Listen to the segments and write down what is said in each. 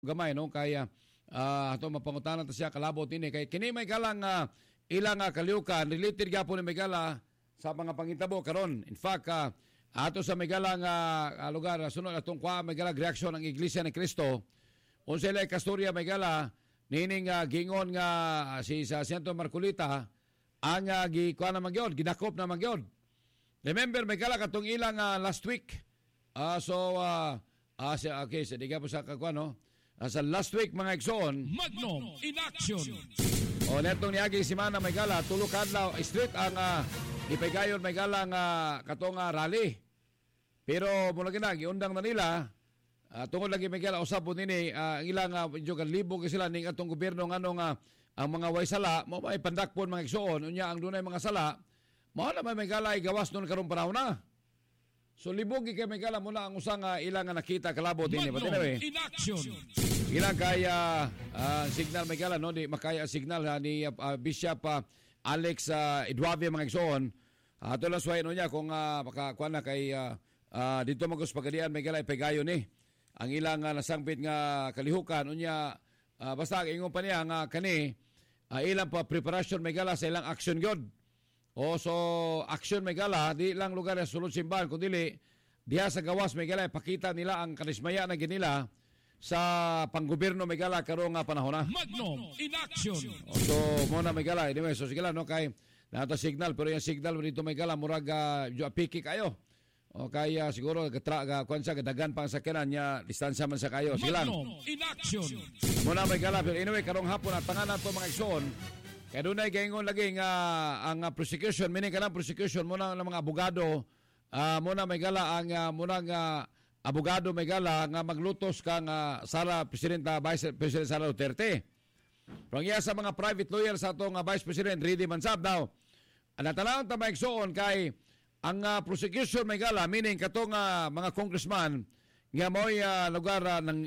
gamay no kaya ato mapangutanan ta siya kalabot ini kay kini may galang ilang kaliukan related gyapon ni Megala sa mga pangitabo karon. In fact ato sa Megalang lugar sunod atong kwa Megalang reaksyon ng Iglesia ni Cristo unsa lay kastorya Megala nining gingon nga si sa Santo Marcolita ang gikuha na magyod gidakop na magyod. Remember Megala katong ilang last week okay sa diga po sa kakwa no sa last week mga igsoon Magnum in action. o netong niagi si Mana Megala tulo kadlaw street ang ipaygayon Megala nga katong rally. Pero mula gina giundang na nila tungod lagi Megala usab po nini ang ilang jogan libo kay sila ning atong gobyerno ngano nga ang mga way sala mo may pandakpon mga igsoon unya ang dunay mga sala mao na may Megala igawas nun karong panahon na. So libog kay Megala muna ang usang ilang nakita kalabot dinhi ba dinhi in action. ilang kaya signal Megala no di makaya signal ni Bishop Alex Eduavia mga igsoon ato lang suwayin niya kung makakuan na kay dito magos pagadian Megala ipegayon ni ang ilang nasangpit nga kalihukan unya basta ingon pa niya nga kani ilang pa preparation Megala sa ilang action god. So action Megala di lang lugar sa sulod simbahan kundi diha sa gawas Megala ipakita nila ang karismaya na ginila sa panggobyerno Megala karong panahon na. Magnum in action. So mo na Megala anyway so sige lang no kay nato signal pero yung signal dito Megala murag piki kayo. O kaya siguro kuan sa dagan pang sakyanan nya distansya man sa kayo sige lang. Magnum in action. Mo na Megala pero anyway karong hapon at tangan nato mga igsoon kaya doon ay gaingon lagi nga ang prosecution, meaning ka ng prosecution muna ng mga abogado, muna Megala ang muna nga abogado Megala nga maglutos kang Sara Presidenta Vice President Sara Duterte. Pero iya sa mga private lawyer sa atong Vice President Ridi Mansab daw, natanawang ta maigsoon kay ang prosecution Megala, meaning katong mga congressman nga mo'y lugar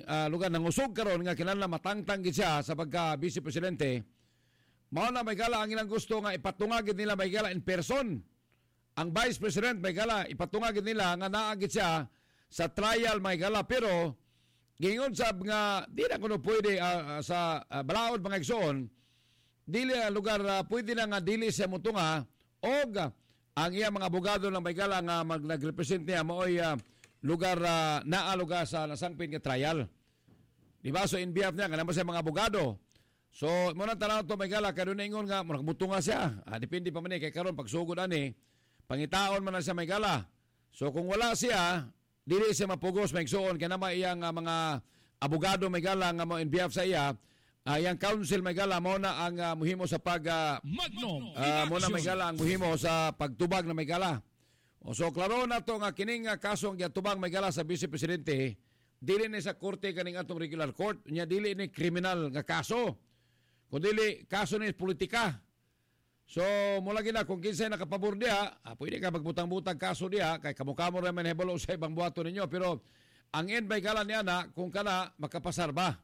ng usog karon nga kinahanglan matangtang gid siya sa pagka Vice Presidente. Mao na Megala ang ilang gusto nga ipatungagid nila Megala in person. Ang Vice President Megala ipatungagid nila nga naagit siya sa trial Megala pero gingon sab nga di na kuno pwede sa balaod mga igsoon dili lugar pwede na nga dili siya mutunga og ang iya mga abogado ng Megala nga nagrepresent niya maoy lugar naaluga sa nasangpin nga trial. Di ba so in behalf niya nga naman siya mga abogado. So, muna tanaw to Megala, karon na ingon nga, mutunga siya. Depende pa man kay karon pagsugod ani, pangitaon man na siya Megala. So, kung wala siya, dili siya mapugos, maigsoon, kaya naman iyang mga abogado Megala nga mo in behalf sa iya, iyang counsel Megala, mo na ang muhimo sa Magnum mo na Megala, ang muhimo sa pagtubag na Megala. So, klaro na to nga kining kaso ang tubag Megala sa Vice Presidente, dili ni sa korte kaning atong regular court, nya dili ni kriminal nga kaso. Kundi kaso ni politika. So, mula gina, kung kinsay nakapabor diha, pwede ka magbutang-butang kaso diha, kay kamukha mo naman hebalo sa ibang buhato ninyo. Pero, ang end may gala niya na, kung kana, makapasar ba?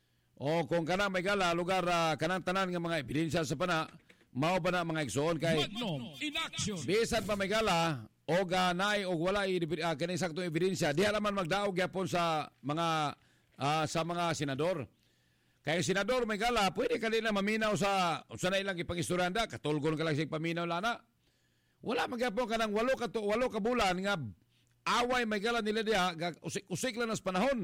O kung kana may gala, lugar, kanang tanan ng mga ebidensya sa pana, mao ba na mga igsoon kay Magnum in action. bisan pa may gala, o naay o wala kaning saktong ebidensya, diha naman magdaog yapon sa mga senador. Kaya senador Megala, pwede ka nila maminaw sa na ilang ipangistoranda, katulgon ka lang siya paminaw lana. Wala magyapon ka ng 8 ka bulan nga away Megala nila diya, usik lang nas panahon.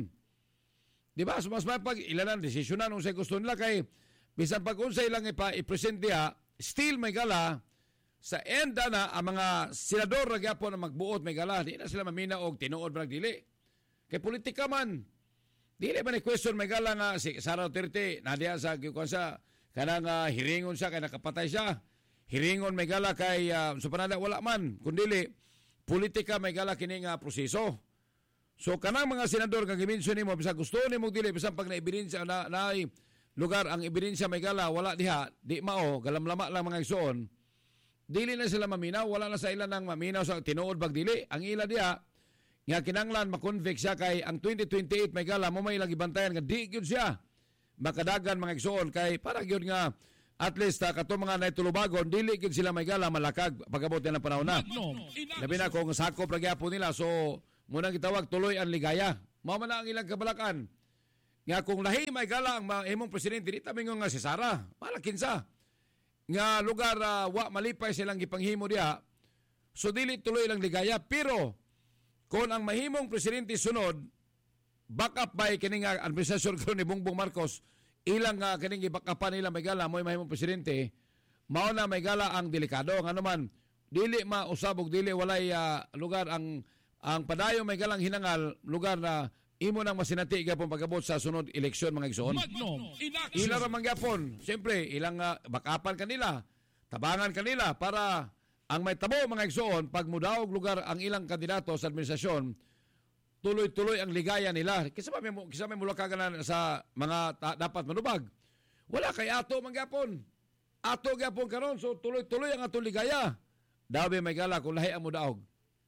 Di ba? So mas mapag ilan ang desisyonan kung sa gusto nila kay bisan pag unsay lang i-present diya, still Megala, sa end na ang mga senador nagyapon na magbuot Megala, di na sila maminaw og tinuod ba nagdili. Kay politika man, dili ba ni question Megala nga si Sara Duterte nadiya sa sa kanang hiringon siya kay nakapatay siya. Hiringon Megala kay sa panada wala man kundi politika Megala kini nga proseso. So kanang mga senador nga gimension nimo bisa gusto nimo dili bisan pag na-ebidensya na lugar ang ebidensya Megala wala diha di mao galamlama lang mga igsoon. Dili na sila maminaw wala na sa ilan nang maminaw sa tinuod bag dili ang ila diha nga kinanglan makonvict siya kay ang 2028 Megala mo may lagi bantayan nga di gyud siya makadagan mga igsoon kay para gyud nga at least kato mga naitulubagon dili gyud sila Megala malakag pagabot ng panahon na. Labi na kung sakop ra gyapon nila so munang gitawag tuloy ang ligaya. Mao man ang ilang kabalakan. Nga kung lahi may gala ang imong presidente, di tamingon nga si Sara. Malakinsa. Nga lugar wa malipay silang gipanghimo diha. So dili tuloy lang ligaya. Pero kung ang mahimong presidente sunod, back up by kining administrasyon karon ni Bongbong Marcos, ilang kining gibackupan nila may gala mo mahimong presidente, mao na may gala ang delikado. Nga naman, dili mausabog, dili walay lugar ang padayon may galang hinangal, lugar na imo nang masinati gapon pagabot sa sunod eleksyon mga igsoon. Magnum in action. Ilang ramang gapon, siyempre ilang bakapan kanila, tabangan kanila para ang may tabo mga igsoon pag mudaog lugar ang ilang kandidato sa administrasyon, tuloy-tuloy ang ligaya nila. Kisa may mula kaganan sa mga dapat manubag. Wala kay ato mga gapon. Ato gapon karon, so tuloy-tuloy ang atong ligaya. Dabi may gala kung lahi ang mudaog.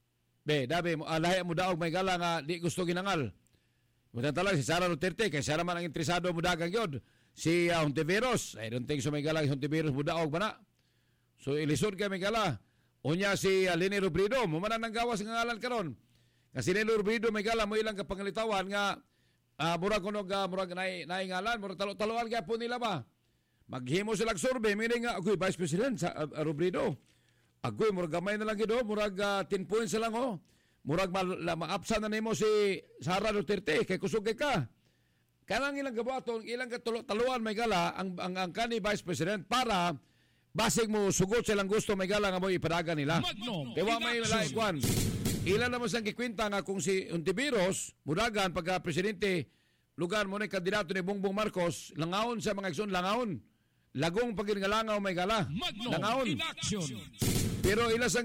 Dabi lahi ang mudaog may gala nga di gusto ginangal. Mutan talag si Sara Duterte, kay siya naman ang interesado mo dagang yun. Si Hontiveros, I don't think so may gala, Hontiveros mo daog ba na? So ilisod ka may gala. Unya si Leni Robredo, mumanan ng gawas ng ngalan karon. Kasi Leni Robredo may gala, mo ilang kapangalitawan nga, murag kunog, murag naingalan, murag talo-taloan kaya po nila ba? Maghimo silang survey, meaning nga, ako'y Vice President sa Robredo. Ako'y murag gamay na lang gido, murag 10 points lang ho. Murag maapsa na nimo si Sara Duterte kay kusog kay ka. Kanang ilang gabuaton, ilang taluan may gala ang kani Vice President para basig mo sugot silang gusto may gala nga mo ipadagan nila. Kaya may laikwan. Ilan naman sang kikwenta nga kung si Hontiveros mudagan pagka presidente lugar mo na kandidato ni Bongbong Marcos, langaon sa mga igsoon, langaon. Lagong pagkingalangaw may gala. Langaon. Pero ilang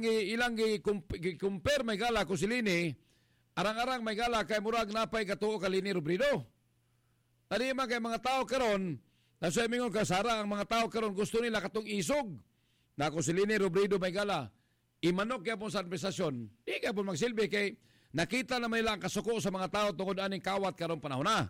compare may gala ko si Lini, arang-arang may gala kay murag napay katuo ka Leni Robredo. Tadi man kay mga tao karon, nasa mingon ka Sara, ang mga tao karon gusto nila katong isog. Na ko si Leni Robredo may gala, imanok kaya po sa administrasyon, di kaya po magsilbi kay nakita na may lang kasuko sa mga tao tungod aning kawat karong panahon na.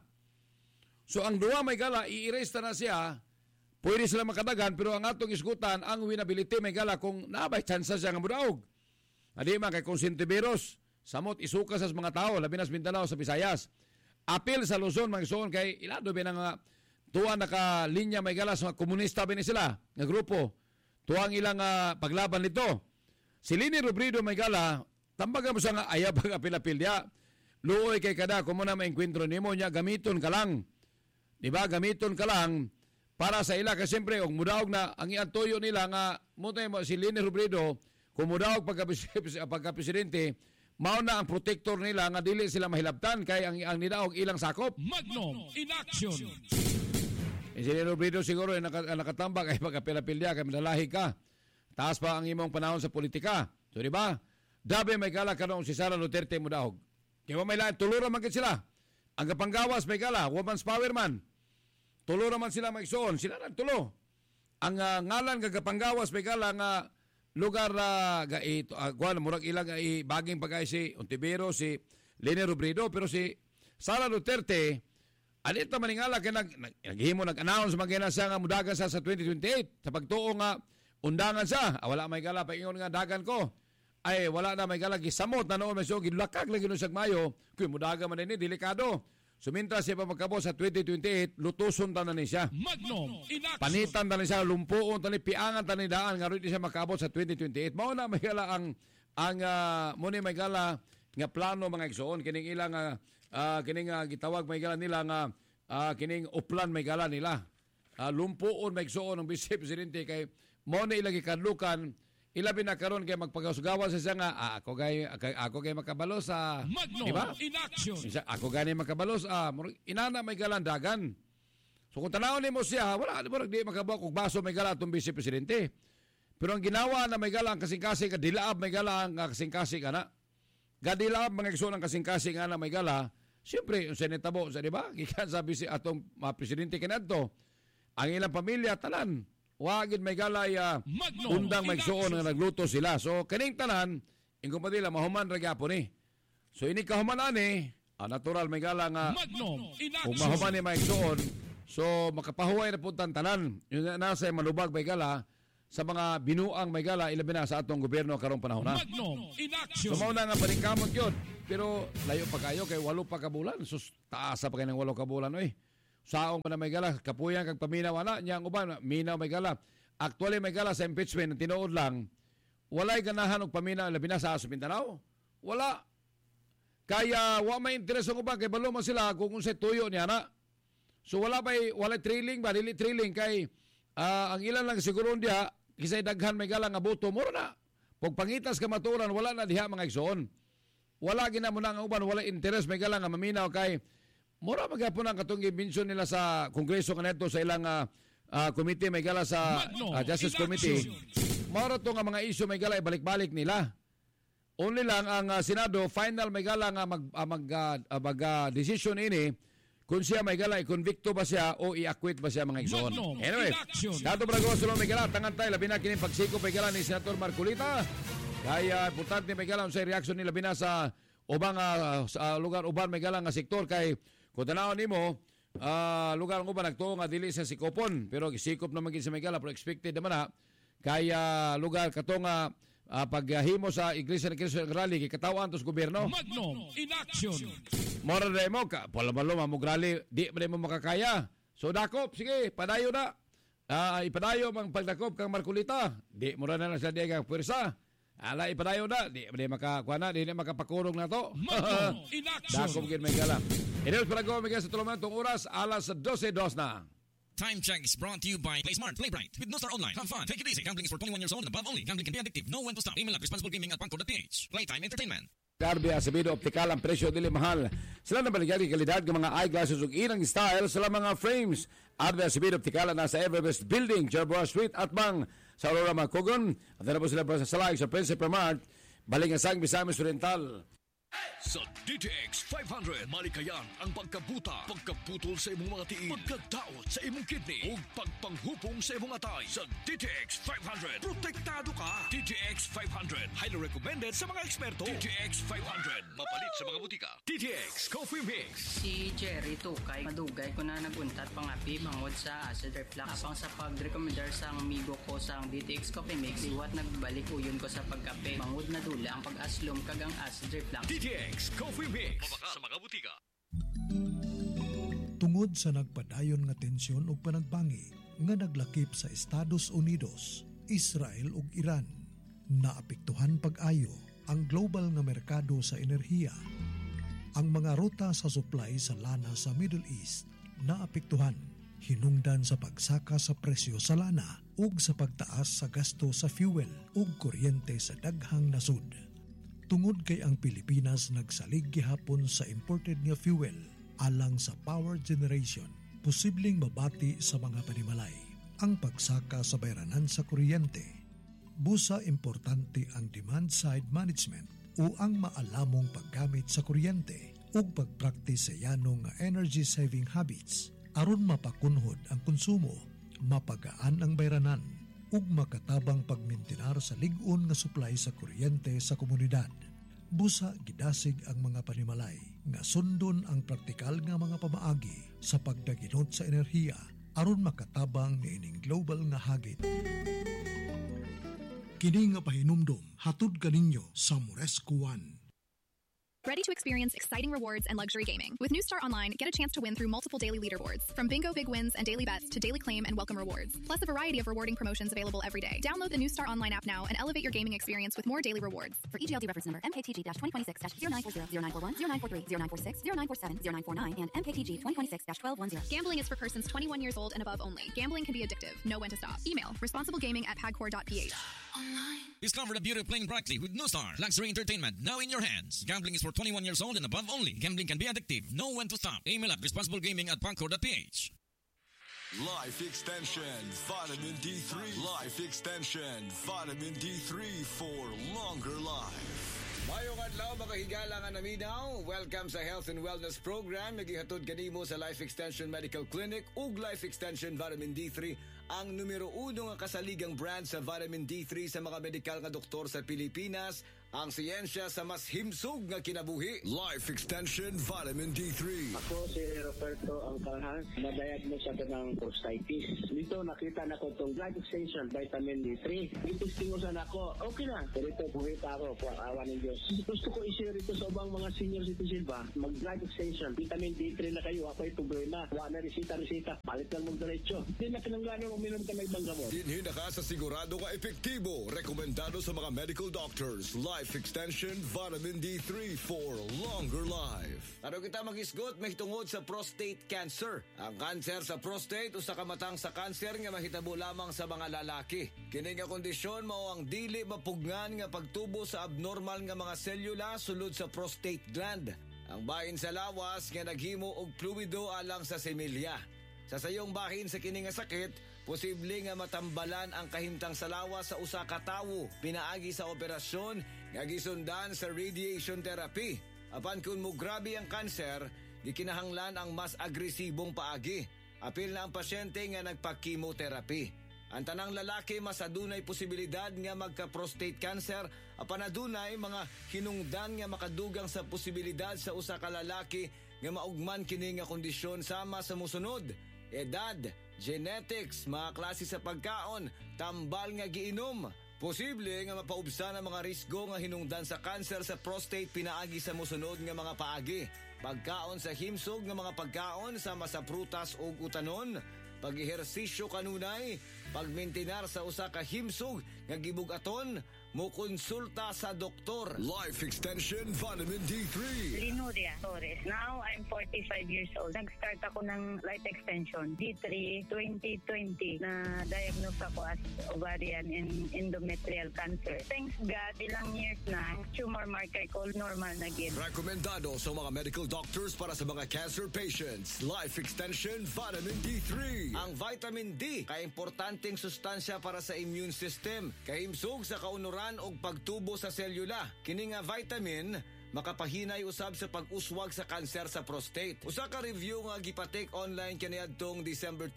So ang duwa may gala, i-erase na siya. Pwede sila makadagan, pero ang atong isgutan, ang winability may gala kung nabay chance siya nga mudaog. Adi man kay Consintiveros, samot isuka sa mga tao, labi na sa Mindanao, sa Visayas. Apil sa Luzon, mga isuon, kay ilado ba nga tuwa nakalinya may gala sa mga komunista ba sila, nga grupo. Tuwang ilang paglaban nito. Si Leni Robredo may gala, tambaga mo siya nga ayaw pag-apil-apil diya. Luoy kay kada, kung mo na maengkwentro nimo niya, gamiton ka lang. Diba, gamiton ka lang, para sa ila, kasi siyempre, kung mudaog na ang iantoyo nila nga, mutay mo si Leni Robredo, kung mudaog pagka-presidente, mao na ang protector nila nga dili sila mahilabtan kay ang nidaog ilang sakop. Magnum in action. Si Leni Robredo siguro nakatambak ay pagka-pilapil niya, kay madalahi ka. Taas pa ang imong panahon sa politika. So, di ba? Dabi may gala karon si Sara Duterte mudaog. Kaya may lahat, tulo raman sila. Ang kapanggawas may gala, woman's power man. Tulo naman sila magsuon, sila nagtulo. Ang ngalan gagapanggawas may gala nga lugar murag ilang baging pagay si Hontiveros, si Leni Robredo, pero si Sara Duterte, alit na maningala kay nag-announce magina siya nga mudagan sa 2028 sa pagtuo nga undangan siya. Wala may gala paingon nga dagan ko. Ay wala na may gala gisamot na noon may so gilakak lagi no sa Mayo. Kuy mudagan man ni delikado. Sumintra siya pa magkabo sa 2028, lutuson tanan ni siya. Magnum in action. Panitan tanan siya, lumpuon tanan, piangan tanan daan, nga rin siya makabot sa 2028. Mao na may gala muna may gala nga plano mga igsoon, kining ilang, kining gitawag may gala nila nga, kining uplan may gala nila. Lumpuon may igsoon ng Vice Presidente kay muna ilang ikadlukan, ilabi na karon kay magpagasugawan sa siya nga ako kay makabalo sa Magnum diba? in action. Ako gani makabalo sa inana may galandagan. So kung tanawon nimo siya, wala di makabaw kog baso may gala atong Vice Presidente. Pero ang ginawa na may gala ang kasing-kasing kadilaab may gala ang kasing-kasing ana. Gadilaab mga igsoon ang kasing-kasing ana may gala. Siyempre, yung senetabo sa diba? Gikan sa atong presidente kanadto. Ang ilang pamilya tanan wagid may galay undang may suon nga nagluto sila. So kaning tanan ingko pa dila mahuman ra gyapon ni. So ini kahuman ani, natural may gala nga kung mahuman ni may suon, so makapahuway na puntan tanan. Yung nasa malubag may gala sa mga binuang may gala ilabi na sa atong gobyerno karong panahon na. So mao na nga paningkamot yun. Pero layo pa kayo kay 8 pa ka bulan. Sus taas pa kay ng 8 ka bulan oy. saong pa na may gala, kapuyan kag paminaw ana, niya ang uban, minaw may gala. Actually may gala sa impeachment, tinuod lang, walay ganahan og paminaw, labi na sa Mindanao. Wala. Kaya wa may interes ang uban, kay balo man sila kung unsay tuyo niya na. So wala thrilling ba, dili thrilling kay ang ilan lang siguro diha kisay daghan may gala nga boto mura na. Pag pangitas ka maturan wala na diha mga igsoon. Wala ginamo na ang uban, wala interes may gala nga maminaw kay mura magapon ang katong gibinsyon nila sa kongreso kaneto sa ilang committee may gala sa Justice Committee. Mura to nga mga issue may gala ibalik-balik nila. Only lang ang Senado final may gala nga mag decision ini kung siya may gala, i-convicto ba siya o i-acquit ba siya mga igsoon. Anyway, dato Bragoso lang may gala, tangan tayo, labi na kining pagsikop may gala ni Senator Marcolita. Kaya importante may gala sa reaction nila bina sa ubang sa lugar uban may gala nga sektor kay kung tanawon nimo lugar ng uban nagtuo nga dili sa sikopon pero gisikop naman gid sa may gala pero expected naman na kaya lugar kato nga paghimo sa Iglesia ni Cristo ng rally kikatawan to sa gobyerno. Magnum in action. Mora na mo ka palabalo mamog rally di ba mo makakaya. So dakop sige padayo na. Ipadayo mang pagdakop kang Marcolita. Di mura na sa diya kang pwersa. Ala ipadayo na di makakuha na di na makapakurong na to. Magnum in action. Dakop gid may gala. Inos para go mga sa tuluman tong oras alas 12:02 na. Time check is brought to you by Play Smart, Play Bright. With No Star Online, have fun, take it easy. Gambling is for 21 years old and above only. Gambling can be addictive. Know when to stop. Email at responsiblegaming@pangko.ph. Playtime Entertainment. Darby Acevedo Optical ang presyo dili mahal. Sila na baligyan ng kalidad ng mga eyeglasses ug irang style sa mga frames. Darby Acevedo Optical na sa Everest Building, Jerboa Street at Bang sa Aurora Macogon. At na po sila sa Salay sa Principal Mart, Balingasang Misamis Oriental. Sa DTX 500, malikayan ang pagkabuta, pagkaputol sa imong mga tiil, pagkadaot sa imong kidney, ug pagpanghupong sa imong atay. Sa DTX 500, protektado ka. DTX 500, highly recommended sa mga eksperto. DTX 500, mapalit sa mga butika. DTX Coffee Mix. Si Jerry Tukay, madugay ko na naguntat pangapi bangod sa acid reflux. Apang sa pagrekomendar sa amigo ko sa DTX Coffee Mix, iwat nagbalik uyon ko sa pagkape. Bangod na dula ang pag-aslom kagang acid reflux. DTX Coffee Mix sa mga butika. Tungod sa nagpadayon nga tensyon ug panagbangi nga naglakip sa Estados Unidos, Israel ug Iran, naapektuhan pag-ayo ang global nga merkado sa enerhiya. Ang mga ruta sa supply sa lana sa Middle East naapektuhan, hinungdan sa pagsaka sa presyo sa lana ug sa pagtaas sa gasto sa fuel ug kuryente sa daghang nasud. Tungod kay ang Pilipinas nagsalig gihapon sa imported nga fuel alang sa power generation, posibleng mabati sa mga panimalay ang pagsaka sa bayranan sa kuryente. Busa importante ang demand side management o ang maalamong paggamit sa kuryente ug pagpraktis sa yanong nga energy saving habits aron mapakunhod ang konsumo, mapagaan ang bayranan ug makatabang pagmintinar sa lig-on nga supply sa kuryente sa komunidad. Busa gidasig ang mga panimalay nga sundon ang praktikal nga mga pamaagi sa pagdaginot sa enerhiya aron makatabang niining global nga hagit. Kini nga pahinumdom hatod kaninyo sa Moresco One. Ready to experience exciting rewards and luxury gaming? With New Star Online, get a chance to win through multiple daily leaderboards. From bingo big wins and daily bets to daily claim and welcome rewards. Plus a variety of rewarding promotions available every day. Download the New Star Online app now and elevate your gaming experience with more daily rewards. For EGLD reference number MKTG-2026-0940, 0941, 0943, 0946, 0947, 0949, and MKTG 2026-1210. Gambling is for persons 21 years old and above only. Gambling can be addictive. Know when to stop. Email responsiblegaming@pagcor.ph. Discover the beauty of playing brightly with No Star. Luxury entertainment now in your hands. Gambling is for 21 years old and above only. Gambling can be addictive. Know when to stop. Email at responsiblegaming@pagcor.ph. Life Extension Vitamin D3. Life Extension Vitamin D3 for longer life. Mayong adlaw mga higala nga naminaw. Welcome sa Health and Wellness Program. Nagihatod kanimo sa Life Extension Medical Clinic ug Life Extension Vitamin D3, ang numero 1 nga kasaligang brand sa vitamin D3 sa mga medikal nga doktor sa Pilipinas ang siyensya sa mas himsog nga kinabuhi. Life Extension Vitamin D3. Ako si Roberto Angkahan, na-diagnose ako ng prostatitis. Dito nakita na ko itong Life Extension Vitamin D3. Itistingusan ako, okay na. Pero ito, puhita ako, awa ng Diyos. Gusto ko i-share ito sa ubang mga senior citizen ba? Mag-Life Extension, Vitamin D3 na kayo, ako ay problema. Wala na resita, palit lang mong diretso. Hindi na pinanggalang uminom ka ng ibang gamot. Dinhi na ka sa sigurado ka epektibo. Rekomendado sa mga medical doctors. Life Extension Vitamin D3 for longer life. Ano kita mag-isgot mahitungod sa prostate cancer. Ang cancer sa prostate usa ka matang sa cancer nga mahitabo lamang sa mga lalaki. Kini nga kondisyon mao ang dili mapugngan nga pagtubo sa abnormal nga mga selula sulod sa prostate gland. Ang bahin sa lawas nga naghimo og fluido alang sa semilya. Sa sayong bahin sa kini nga sakit, posible nga matambalan ang kahimtang sa lawas sa usa ka tawo pinaagi sa operasyon nga gisundan sa radiation therapy. Apan kun mo grabe ang kanser, gikinahanglan ang mas agresibong paagi. Apil na ang pasyente nga nagpa-chemotherapy. Ang tanang lalaki mas adunay posibilidad nga magka-prostate cancer, apan adunay mga hinungdan nga makadugang sa posibilidad sa usa ka lalaki nga maugman kini nga kondisyon sama sa mosunod: edad, genetics, mga klase sa pagkaon, tambal nga giinom. Posible nga mapaubsan ang mga risgo nga hinungdan sa cancer sa prostate pinaagi sa mosunod nga mga paagi: pagkaon sa himsog nga mga pagkaon sama sa prutas ug utanon, pag-ehersisyo kanunay, pagmintinar sa usa ka himsog nga gibugaton, mo konsulta sa doktor. Life Extension Vitamin D3. Linuria Torres. Now, I'm 45 years old. Nag-start ako ng Life Extension D3 2020 na diagnose ako as ovarian and endometrial cancer. Thanks God, ilang years na, tumor marker ko normal na gid. Rekomendado sa mga medical doctors para sa mga cancer patients. Life Extension Vitamin D3. Ang vitamin D kay importanteng sustansya para sa immune system, kahimsog sa kaunuran og pagtubo sa selula. Kini nga vitamin makapahinay usab sa pag-uswag sa kanser sa prostate. Usa ka review nga gipatek online kaniadtong December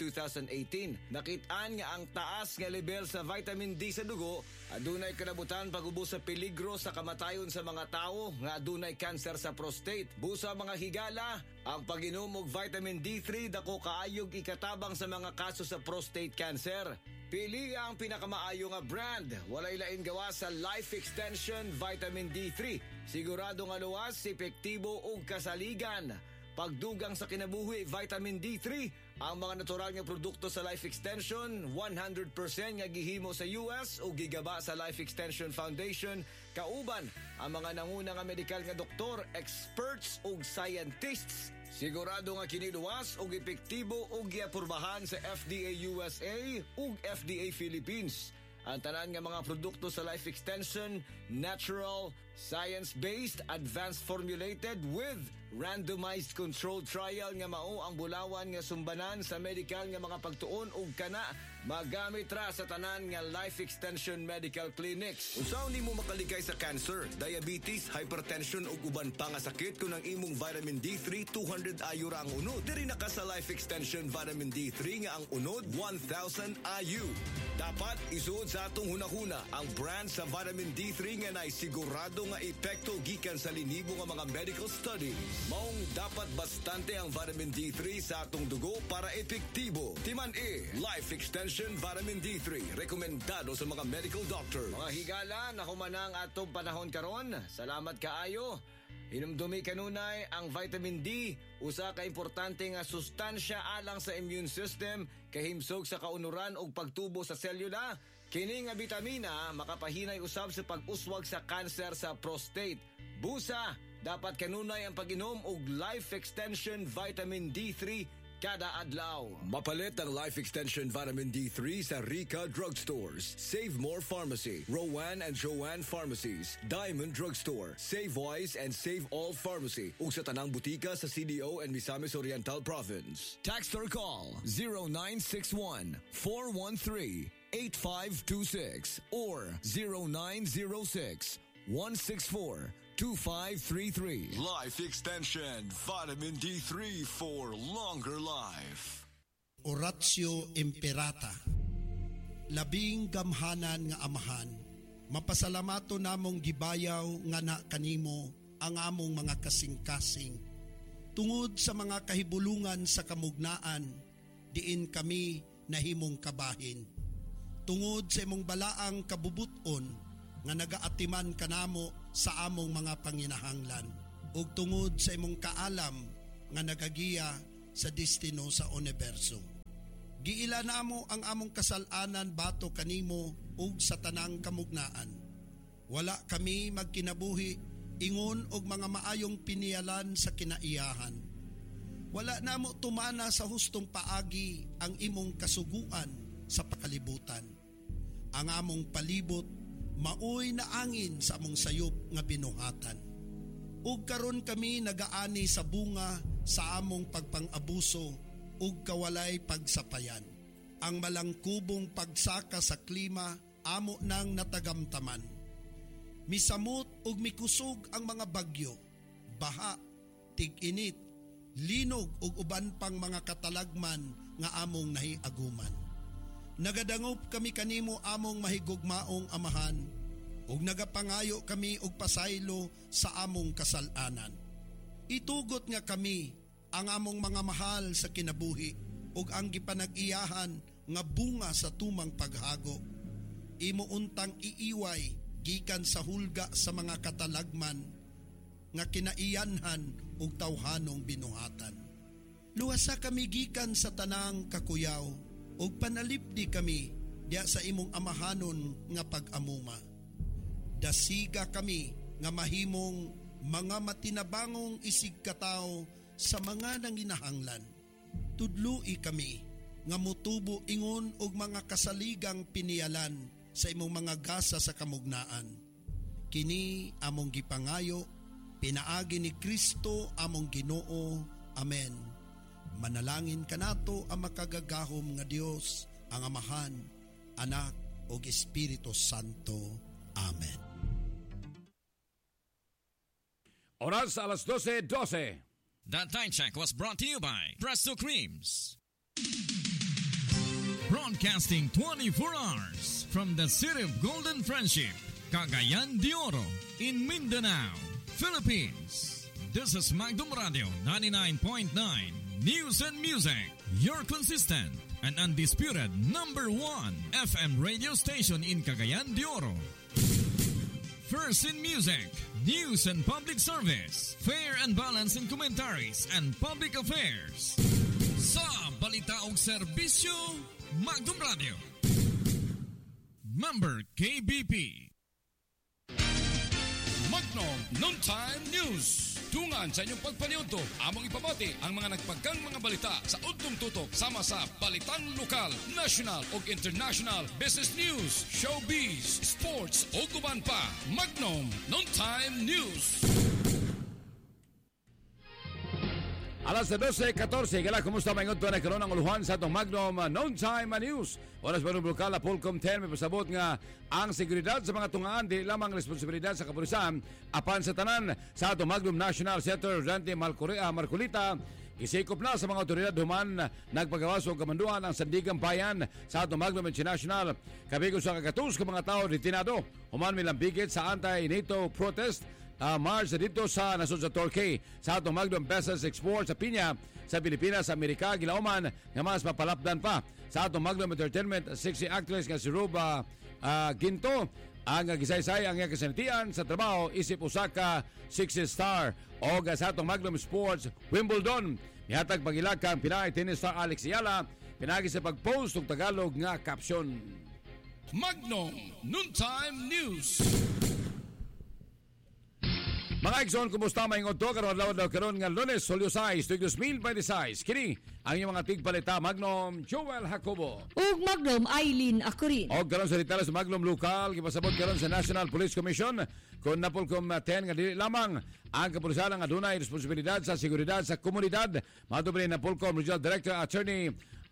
2018. Nakit-an nga ang taas nga level sa vitamin D sa dugo adunay kanabutan pag-ubos sa peligro sa kamatayon sa mga tawo nga adunay kanser sa prostate. Busa mga higala, ang pag-inom og vitamin D3 dako kaayog ikatabang sa mga kaso sa prostate cancer. Pili ang pinakamaayo nga brand. Walay lain gawa sa Life Extension Vitamin D3. Sigurado nga luwas, epektibo ug kasaligan. Pagdugang sa kinabuhi, Vitamin D3, ang mga natural nga produkto sa Life Extension, 100% nga gihimo sa US o gigaba sa Life Extension Foundation, kauban ang mga nanguna nga medikal nga doktor, experts ug scientists. Sigurado nga kiniluwas ug epektibo ug giapurbahan sa FDA USA ug FDA Philippines. Ang tanan nga mga produkto sa Life Extension, natural, science-based, advanced formulated with randomized controlled trial nga mao ang bulawan nga sumbanan sa medical nga mga pagtuon ug kana magamit ra sa tanan nga Life Extension Medical Clinics. Usaw nimo makaligay sa cancer, diabetes, hypertension ug uban pa nga sakit kung ang imong vitamin D3 200 IU ra ang unod. Diri na ka sa Life Extension Vitamin D3 nga ang unod 1000 IU. Dapat isuod sa atong hunahuna ang brand sa vitamin D3 nga nay sigurado nga epekto gikan sa linibo nga mga medical studies. Maong dapat bastante ang vitamin D3 sa atong dugo para epektibo. Timan Life Extension Vitamin D3, rekomendado sa mga medical doctor. Mga higala, nahumanang atong panahon karon. Salamat kaayo. Hinumdumi kanunay ang vitamin D, usa ka importante nga sustansya alang sa immune system, kahimsog sa kaunuran ug pagtubo sa selula. Kini nga bitamina makapahinay usab sa pag-uswag sa kanser sa prostate. Busa, dapat kanunay ang pag-inom og Life Extension Vitamin D3 kada adlaw. Mapalit ang Life Extension Vitamin D3 sa Rica Drugstores, Save More Pharmacy, Rowan and Joanne Pharmacies, Diamond Drugstore, Save Wise and Save All Pharmacy, ug sa tanang butika sa CDO and Misamis Oriental Province. Text or call 0961-413-8526 or 0906-164-2533. Life Extension Vitamin D3 for longer life. Oratio Imperata. Labing gamhanan nga amahan, Mapasalamato namong gibayaw nga na kanimo ang among mga kasing-kasing. Tungod sa mga kahibulungan sa kamugnaan, diin kami nahimong kabahin. Tungod sa imong balaang kabubuton nga nagaatiman kanamo sa among mga panginahanglan. Ug tungod sa imong kaalam nga nagagiya sa destino sa universo. Giila namo ang among kasalanan bato kanimo ug sa tanang kamugnaan. Wala kami magkinabuhi ingon og mga maayong pinialan sa kinaiyahan. Wala namo tumana sa hustong paagi ang imong kasuguan sa pakalibutan. Ang among palibot maoy na angin sa among sayop nga binuhatan. Ug karon kami nagaani sa bunga sa among pagpang-abuso ug kawalay pagsapayan. Ang malangkubong pagsaka sa klima amo nang natagamtaman. Misamot ug mikusog ang mga bagyo, baha, tig-init, linog ug uban pang mga katalagman nga among nahiaguman. Nagadangop kami kanimo among mahigugmaong amahan ug nagapangayo kami og pasaylo sa among kasalanan. Itugot nga kami ang among mga mahal sa kinabuhi ug ang gipanag-iyahan nga bunga sa tumang paghago. Imo untang iiway gikan sa hulga sa mga katalagman nga kinaiyanhan ug tawhanong binuhatan. Luwasa kami gikan sa tanang kakuyaw ug panalipdi kami diya sa imong amahanon nga pag-amuma. Dasiga kami nga mahimong mga matinabangong isig katao sa mga nanginahanglan. Tudlui kami nga mutubo ingon og mga kasaligang pinialan sa imong mga gasa sa kamugnaan. Kini among gipangayo, pinaagi ni Kristo among Ginoo. Amen. Manalangin kanato ang makagagahom nga Dios, ang Amahan, Anak ug Espiritu Santo. Amen. Oras alas 12:12. That time check was brought to you by Presto Creams. Broadcasting 24 hours from the city of Golden Friendship, Cagayan de Oro, in Mindanao, Philippines. This is Magdum Radio 99.9 News and Music, your consistent and undisputed number 1 FM radio station in Cagayan de Oro. First in music, news and public service, fair and balance in commentaries and public affairs. Sa balita og serbisyo, Magdum Radio. Member KBP. Magnum Noontime News. Tungan sa inyong pagpaniudto, among ipabati ang mga nagpagkang mga balita sa udtong tutok sama sa balitang lokal, national ug international, business news, showbiz, sports ug uban pa. Magnum Noontime News. Alas 12:14, kala kumusta maingod to na karon ang uluhan sa atong Magnum Noontime News. Oras ba lokal na Polcom 10 may pasabot nga ang seguridad sa mga tungaan di lamang responsibilidad sa kapulisan apan sa tanan sa atong Magnum National Center Dante Marcolita. Isikop na sa mga otoridad human nagpagawas o kamanduan ang sandigang bayan sa atong Magnum International. Kabigo sa kagatus ka mga tao detinado human milambigit sa anti-NATO protest March dito sa nasod sa Torquay sa atong Magnum Business Export sa Piña sa Pilipinas, Amerika, gilauman nga mas mapalapdan pa sa atong Magnum Entertainment sexy actress nga si Ruba Ginto ang gisaysay ang iyang kasanatian sa trabaho isip usaka 60 star o sa atong Magnum Sports Wimbledon mihatag pagilaka ang Pinay tennis star Alex Ayala pinagi sa pagpost og Tagalog nga caption. Magnum Noontime News. Mga igsoon, kumusta maingod to? Karon daw karon nga Lunes, Hulyo 6, 2026. Kini ang iyong mga tigpalita, Magnum Joel Jacobo. Ug Magnum Aileen Acurin. O karon sa ritala sa Magnum Local, gipasabot karon sa National Police Commission kung napolkom 10 nga dili lamang ang kapulisan nga adunay responsibilidad sa seguridad sa komunidad. Madubli na Polcom Regional Director Attorney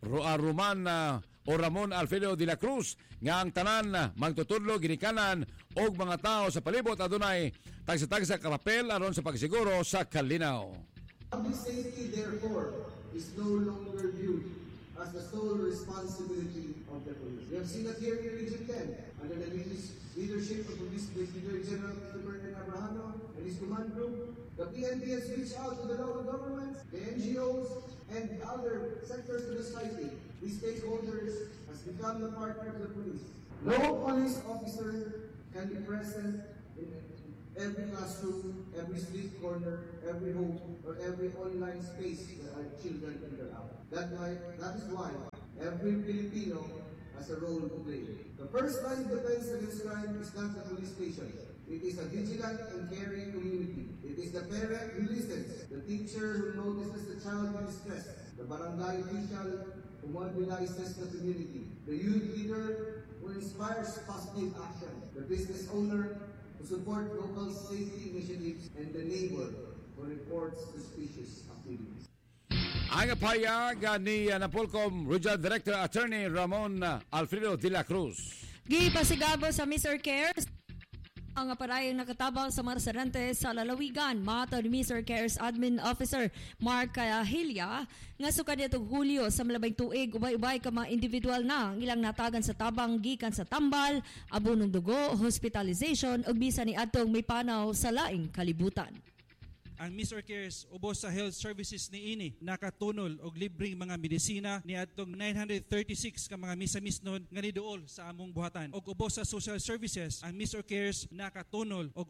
Ramon Alfredo de la Cruz nga ang tanan magtutudlo ginikanan og mga tao sa palibot adunay tagsa-tagsa kapapel aron sa pagsiguro sa kalinaw. Public safety therefore is no longer viewed as the sole responsibility of the police. We have seen that here in Region 10, under the leadership of Police Brigadier General Christopher Abrahano and his command group. The PNP has reached out to the local governments, the NGOs, and other sectors of the society. These stakeholders has become the partner of the police. No police officer can be present in every classroom, every street corner, every home, or every online space where our children interact. That is why every Filipino has a role to play. The first line of defense against crime is not the police station. It is a vigilant and caring community. It is the parent who listens, the teacher who notices the child in distress, the barangay official who mobilizes the community, the youth leader who inspires positive action, the business owner who supports local safety initiatives, and the neighbor who reports suspicious activities. Ang payag ni Napolcom Regional Director Attorney Ramon Alfredo de la Cruz. Gipasigabo sa Mr. Cares ang aparayong nakatabang sa mga residente sa lalawigan. Mato ni Mr. Cares Admin Officer Mark Cahilia nga sukad nitong Hulyo sa malabing tuig ubay-ubay ka mga individual na ang ilang natagan sa tabang gikan sa tambal, abunong dugo, hospitalization ug bisan ni adtong may panaw sa laing kalibutan. Ang Mr. Cares ubos sa health services ni ini nakatunol og libreng mga medisina ni adtong 936 ka mga misa-misnon nga niduol sa among buhatan. Og ubos sa social services, ang Mr. Cares nakatunol og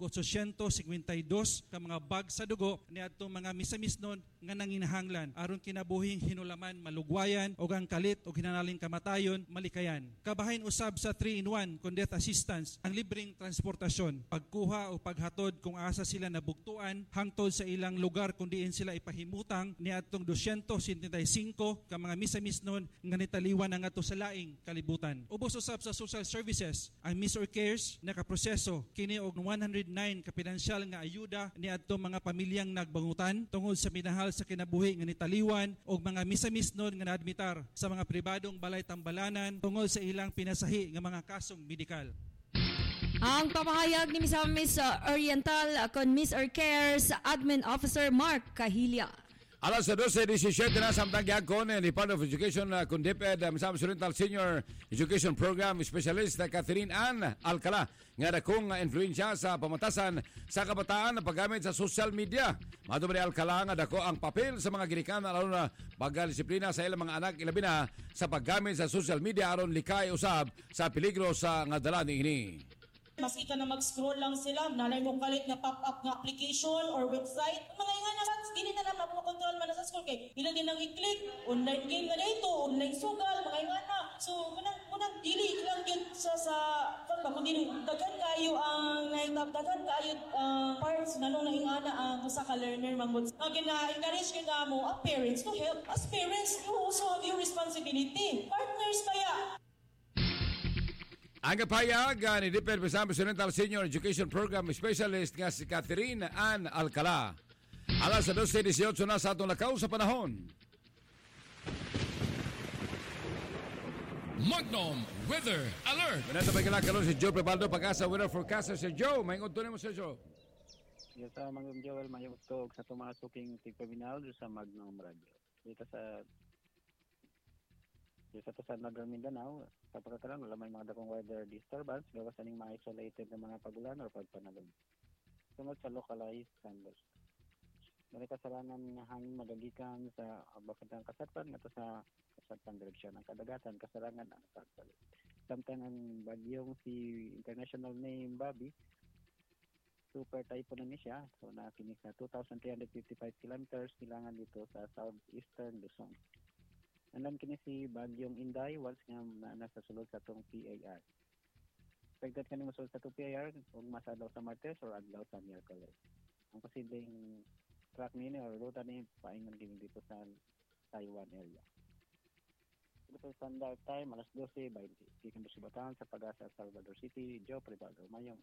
852 ka mga bag sa dugo ni adtong mga misa-misnon nga nanginahanglan aron kinabuhing hinulaman malugwayan og ang kalit og hinanaling kamatayon malikayan. Kabahin usab sa 3-in-1 kun death assistance ang libreng transportasyon, pagkuha o paghatod kung asa sila nabugtuan hangtod sa ilang lugar kung diin sila ipahimutang ni atong 275 ka mga misa-misnon nga nitaliwan ang ato sa laing kalibutan. Ubos usab sa social services, ang Mr. Cares nakaproseso kini og 109 ka pinansyal nga ayuda ni atong mga pamilyang nagbangutan tungod sa minahal sa kinabuhi nga nitaliwan og mga misa-misnon nga naadmitar sa mga pribadong balay tambalanan tungod sa ilang pinasahi nga mga kasong medikal. Ang pamahayag ni Miss Oriental kon Mr. Cares Admin Officer Mark Cahilia. Alas 12:17 na samtang gyakon ni Department of Education kun DepEd Misamis Oriental Senior Education Program Specialist Catherine Ann Alcala nga dakong influensya sa pamatasan sa kabataan na paggamit sa social media. Madto ni Alcala nga dako ang papel sa mga ginikanan lalo na pagdisiplina sa ilang mga anak ilabi na sa paggamit sa social media aron likay usab sa peligro sa nga dala niini. Maski ka na mag-scroll lang sila, nalay mong kalit na pop-up nga application or website. Mga nga na, hindi na lang makontrol man na sa school kay ilang din lang i-click, online game na dito, online sugal, mga nga na. So, munang dili lang yun sa kung dagan kayo ang dagan kayo parts na nung naingana ang usa ka learner mangod. Gina-encourage ka mo ang parents to help. As parents, you also have your responsibility. Partners kaya. Ang payag ni DepEd Misamis Oriental Senior Education Program Specialist nga si Catherine Ann Alcala. Alas 12:18 na sa atong lakaw sa panahon. Magnum Weather Alert! Minata ba kinakaroon si Joe Prebaldo pag-asa weather forecaster si Joe. Maingod to mo si Joe. Yes, Magnum Joel, mayong tog sa tumasuking tigpaminaw sa Magnum Radio. Dito sa Northern Mindanao, sa pagkakaroon, wala may mga dakong weather disturbance, gawas aning mga isolated na mga pagulan o pagpanalog. Sunod sa localized thunderstorms. Dari kasalanan ng hangin magagikan sa bakantang kasatan ngato sa kasatan direksyon ng kadagatan kasarangan ang pagpalit. Samtang ang bagyong si international name Bobby, super typhoon na siya, so nakinig sa 2,355 kilometers nilangan dito sa southeastern Luzon. Alam kini si Bagyong Inday once nga nasa sulod sa tong PAR. Expected kani mosulod sa tong PAR ug masadaw sa Martes or adlaw sa Miyerkules. Ang posibleng track nini or ruta ni paingon kini dito sa Taiwan area. Dito sa standard time alas 12:20. Kikin sa Bataan sa Pag-asa Salvador City, Joe Prebaldo, mayong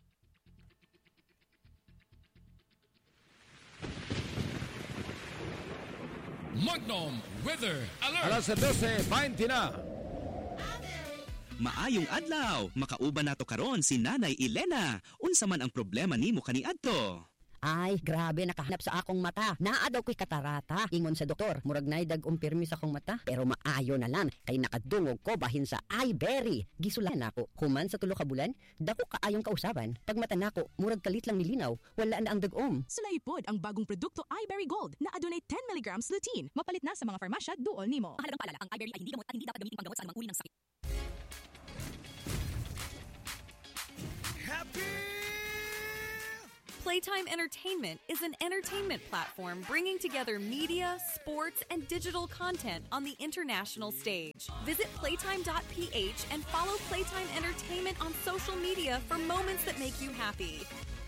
Magnum Weather Alert! Alas 12:20 na. Maayong adlaw, makauban nato karon si Nanay Elena. Unsa man ang problema nimo kaniadto? Ay, grabe, nakahanap sa akong mata. Naa daw ko'y katarata. Ingon sa doktor, murag nay dag-umpirmi sa akong mata. Pero maayo na lang, kay nakadungog ko bahin sa iBerry. Gisulan ako. Human sa 3 ka bulan, dako kaayong kausaban. Pag mata nako, murag kalit lang nilinaw, wala na ang dag-om. Sulaipod ang bagong produkto iBerry Gold na adunay 10 mg lutein. Mapalit na sa mga farmasya duol nimo. Mahalagang paalala, ang iBerry ay hindi gamot at hindi dapat gamitin panggamot sa anumang uri ng sakit. Playtime Entertainment is an entertainment platform bringing together media, sports, and digital content on the international stage. Visit playtime.ph and follow Playtime Entertainment on social media for moments that make you happy.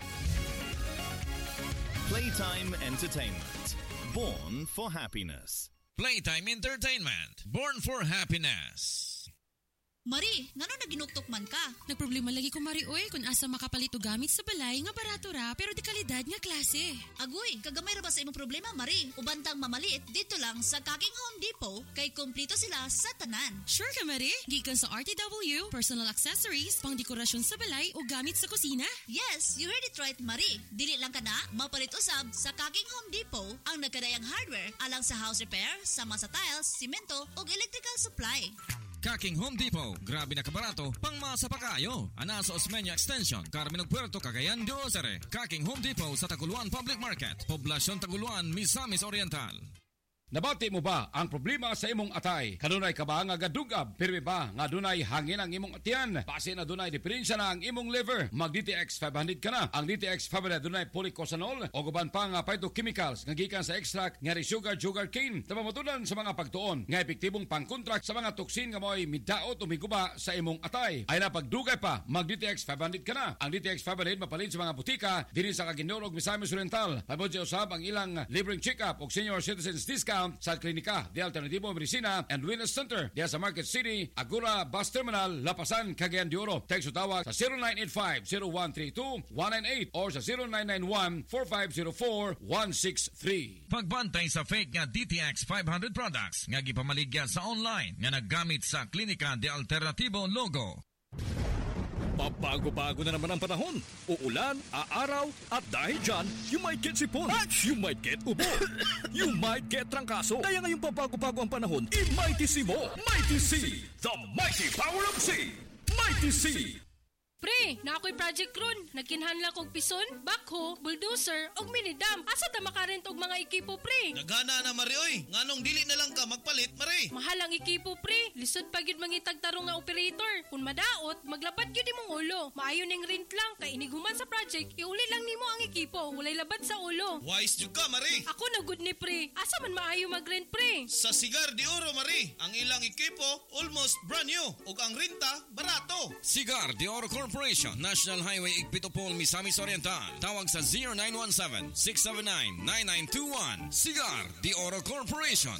Playtime Entertainment. Born for happiness. Playtime Entertainment. Born for happiness. Mari, ngano naginuktok man ka? Nagproblema lagi ko, Mari, oy, kung asa makapalit og gamit sa balay nga barato ra pero di kalidad nga klase. Agoy, kagamay ra ba sa imong problema, Mari? Ubantang mamalit dito lang sa Kaking Home Depot kay kompleto sila sa tanan. Sure ka, Mari? Gikan sa RTW, personal accessories, pang dekorasyon sa balay o gamit sa kusina? Yes, you heard it right, Mari. Dili lang ka na mapalit usab sa Kaking Home Depot ang nagkadayang hardware alang sa house repair, sama sa tiles, simento ug electrical supply. Kaking Home Depot, grabe na kabarato, pang masa pa kayo. Ana sa Osmeña Extension, Carmen Puerto, Cagayan de Oro. Kaking Home Depot sa Taguluan Public Market, Poblasyon Taguluan, Misamis Oriental. Nabati mo ba ang problema sa imong atay? Kanunay ka ba nga gadugab? Pirmi ba nga dunay hangin ang imong atiyan? Base na dunay diferensya na ang imong liver? Mag DTX 500 ka na. Ang DTX 500 dunay polycosanol o guban pa nga phytochemicals nga gikan sa extract nga sugar cane. Tamamatunan sa mga pagtuon nga epektibong pangkontrak sa mga toksin nga mo'y midaot o miguba sa imong atay. Ay na pagdugay pa, mag DTX 500 ka na. Ang DTX 500 mapalit sa mga butika diri sa Caguinor ug Misamis Oriental. Pabodya usab ang ilang libreng check-up ug senior citizens discount sa klinika de Alternativo Medicina and Wellness Center diya sa Market City, Agura Bus Terminal, Lapasan, Cagayan de Oro. Text o tawag sa 0985-0132-198 or sa 0991-4504-163. Pagbantay sa fake nga DTX 500 products nga gipamaligya sa online nga naggamit sa klinika de Alternativo logo. Pabago-bago na naman ang panahon. Uulan, aaraw, at dahil dyan, you might get sipon, you might get ubo, you might get trangkaso. Kaya ngayong pabago-bago ang panahon, i-Mighty C mo. Mighty C, the mighty power of C. Mighty C. Pre, na ako'y project ron. Nagkinhanla kong pison, backhoe, bulldozer, og minidam. Asa ta makarent og mga ekipo, pre? Nagana na, Mari, oy. Nganong dili na lang ka magpalit, Mari? Mahal ang ekipo, pre. Lisod pa gyud mangitag tarong nga operator. Kung madaot, maglabat gyud imong ulo. Maayo ning rent lang, kay iniguman sa project, iuli lang nimo ang ekipo. Walay labat sa ulo. Wise jud ka, Mari. Ako na good ni, pre. Asa man maayo mag-rent, pre? Sa Cigar de Oro, Mari. Ang ilang ekipo, almost brand new. Ug ang renta, barato. Cigar de Oro Corporation, National Highway Igpitopol, Misamis Oriental. Tawag sa 0917-679-9921. Cigar de Oro Corporation.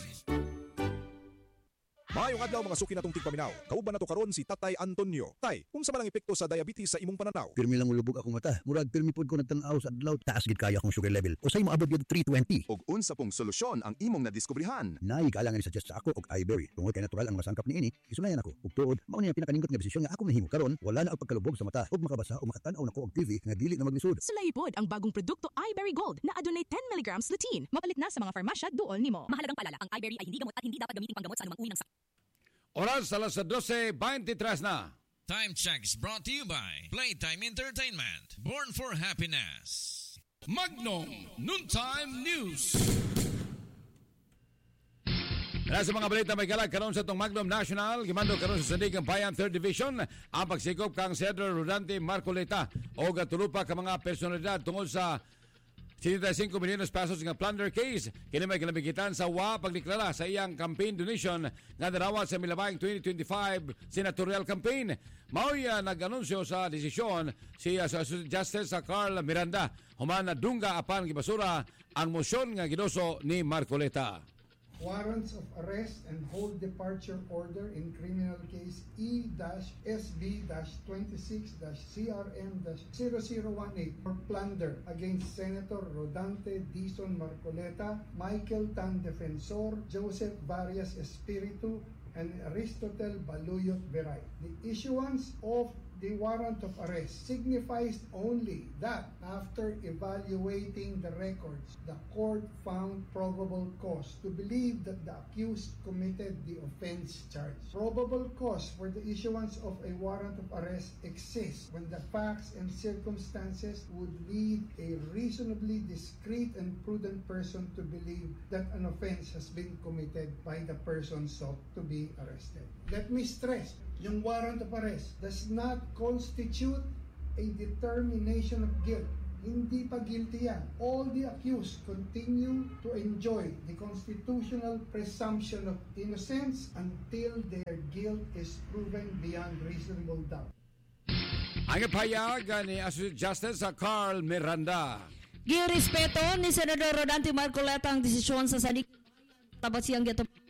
Maayong adlaw mga suki natong tigpaminaw. Kauban nato karon si Tatay Antonio. Tay, kung sa malang epekto sa diabetes sa imong pananaw? Pirmi lang ulubog akong mata. Murag pirmi pod ko nagtanaw sa adlaw. Taas gid kaya akong sugar level. Usay moabot gyud 320. Og unsa pong solusyon ang imong nadiskubrihan? Nay galangan ni suggest sa ako og iBerry. Tungod kay natural ang masangkap niini, isulayan ako. Ug tuod, mao ni ang pinakaningot nga desisyon nga ako mahimo karon. Wala na og pagkalubog sa mata ug makabasa o makatan-aw nako og TV nga dili na maglisod. Sulaipod ang bagong produkto iBerry Gold na adunay 10 mg lutein. Mapalit na sa mga farmasya duol nimo. Mahalagang paalala, ang iBerry ay hindi gamot at hindi dapat gamitin panggamot sa anumang uri ng sakit. Oras alas 12:23 na. Time check is brought to you by Playtime Entertainment. Born for happiness. Magnum Noontime News. Sa mga balita may kalag karon sa itong Magnum National, gimando karon sa Sandigan Bayan 3rd Division ang pagsikop kang Cedro Rodante Marcoleta o gatulupa ka mga personalidad tungod sa 75 milyones pesos nga plunder case. Kini may kalabigitan sa pagdeklara sa iyang campaign donation nga darawat sa milabayng 2025 senatorial campaign. Mao'y nag-anunsyo sa desisyon si Justice Carl Miranda. Human na dungga apan gibasura ang motion nga gidoso ni Marcoleta. Warrants of arrest and hold departure order in criminal case E-SB-26-CRM-0018 for plunder against Senator Rodante Dizon Marcoleta, Michael Tan Defensor, Joseph Varias Espiritu, and Aristotle Baluyot Veray. The issuance of The warrant of arrest signifies only that after evaluating the records, the court found probable cause to believe that the accused committed the offense charged. Probable cause for the issuance of a warrant of arrest exists when the facts and circumstances would lead a reasonably discreet and prudent person to believe that an offense has been committed by the person sought to be arrested. Let me stress, yung warrant of arrest does not constitute a determination of guilt. Hindi pa guilty yan. All the accused continue to enjoy the constitutional presumption of innocence until their guilt is proven beyond reasonable doubt. Ang payag ni Associate Justice Carl Miranda. Girespeto ni Senador Rodante Marcoleta ang desisyon sa sanik tabat siyang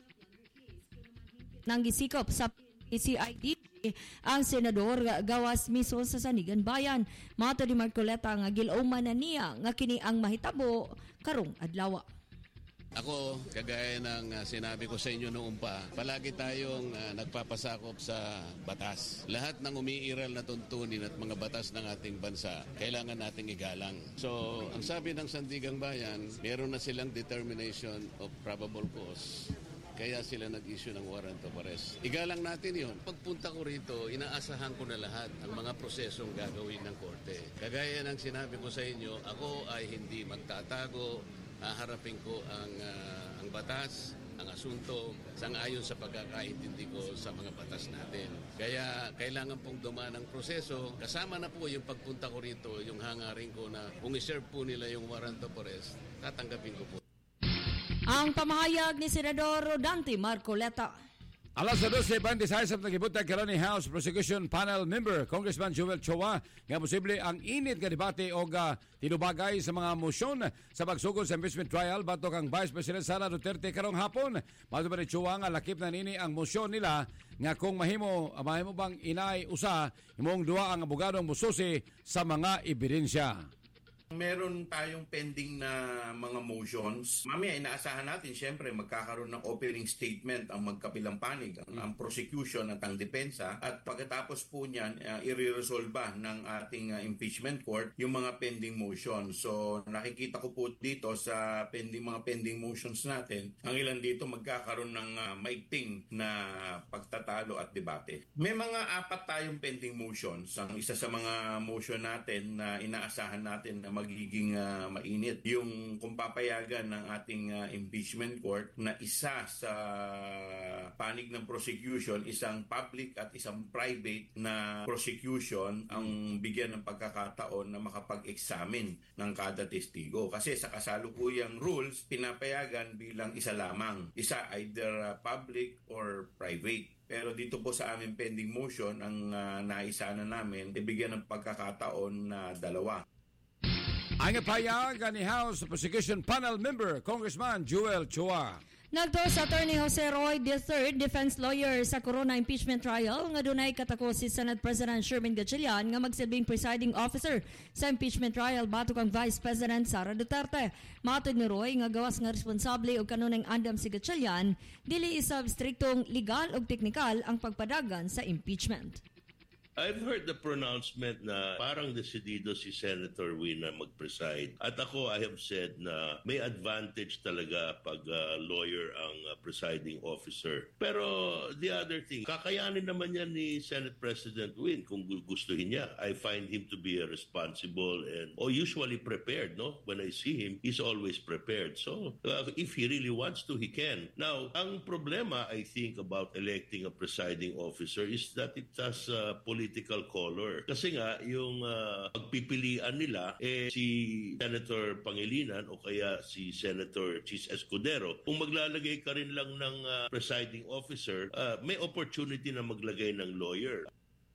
nang gisikop sa PCID ang senador gawas mismo sa Sanigan Bayan. Mato ni Marcoleta nga gilauman na niya nga kini ang mahitabo karong adlaw. Ako, kagaya ng sinabi ko sa inyo noon pa, palagi tayong nagpapasakop sa batas. Lahat ng umiiral na tuntunin at mga batas ng ating bansa, kailangan nating igalang. So, ang sabi ng Sandigang Bayan, meron na silang determination of probable cause. Kaya sila nag-issue ng warrant of arrest. Igalang natin yun. Pagpunta ko rito, inaasahan ko na lahat ang mga prosesong gagawin ng korte. Kagaya ng sinabi ko sa inyo, ako ay hindi magtatago. Haharapin ko ang batas, ang asunto, sang-ayon sa pagkakaintindi ko sa mga batas natin. Kaya kailangan pong dumaan ang proseso. Kasama na po yung pagpunta ko rito, yung hangarin ko na kung iserve po nila yung warrant of arrest, tatanggapin ko po. Ang pamahayag ni Senador Rodante Marcoleta. Alas 12:26 sa nagibutang karon ni House Prosecution Panel Member Congressman Joel Chua nga posible ang init nga debate o tinubagay sa mga motion sa pagsugod sa impeachment trial batok ang Vice President Sara Duterte karong hapon. Mato ni Chua nga lakip na nini ang motion nila nga kung mahimo bang inay usa imong duha ang abogadong mususi sa mga ebidensya. Meron tayong pending na mga motions. Mamaya inaasahan natin siyempre magkakaroon ng opening statement ang magkabilang panig, ang prosecution at ang depensa, at pagkatapos po niyan i-resolve ng ating impeachment court yung mga pending motions. So nakikita ko po dito sa mga pending motions natin, ang ilan dito magkakaroon ng maigting na pagtatalo at debate. May mga 4 tayong pending motions. Ang isa sa mga motion natin na inaasahan natin na magiging mainit, yung kung papayagan ng ating impeachment court na isa sa panig ng prosecution, isang public at isang private na prosecution ang bigyan ng pagkakataon na makapag-examine ng kada testigo. Kasi sa kasalukuyang rules, pinapayagan bilang isa lamang. Isa either public or private. Pero dito po sa aming pending motion, ang naisa na namin, ibigyan ng pagkakataon na 2. Ang payag ni House Prosecution Panel Member Congressman Joel Chua. Nagtos Attorney Jose Roy III, defense lawyer sa Corona impeachment trial, nga dunay katako si Senate President Sherman Gatchalian nga magsilbing presiding officer sa impeachment trial batok ang Vice President Sara Duterte. Matod ni Roy nga gawas nga responsable og kanunay andam si Gatchalian, dili isab striktong legal ug teknikal ang pagpadagan sa impeachment. I've heard the pronouncement na parang desidido si Senator Win na mag-preside. At ako, I have said na may advantage talaga pag lawyer ang presiding officer. Pero the other thing, kakayanin naman yan ni Senate President Win kung gustuhin niya. I find him to be a responsible and usually prepared. No? When I see him, he's always prepared. So if he really wants to, he can. Now, ang problema, I think, about electing a presiding officer is that it has political color. Kasi nga, yung pagpipilian nila, si Senator Pangilinan o kaya si Senator Chis Escudero, kung maglalagay ka rin lang ng presiding officer, may opportunity na maglagay ng lawyer.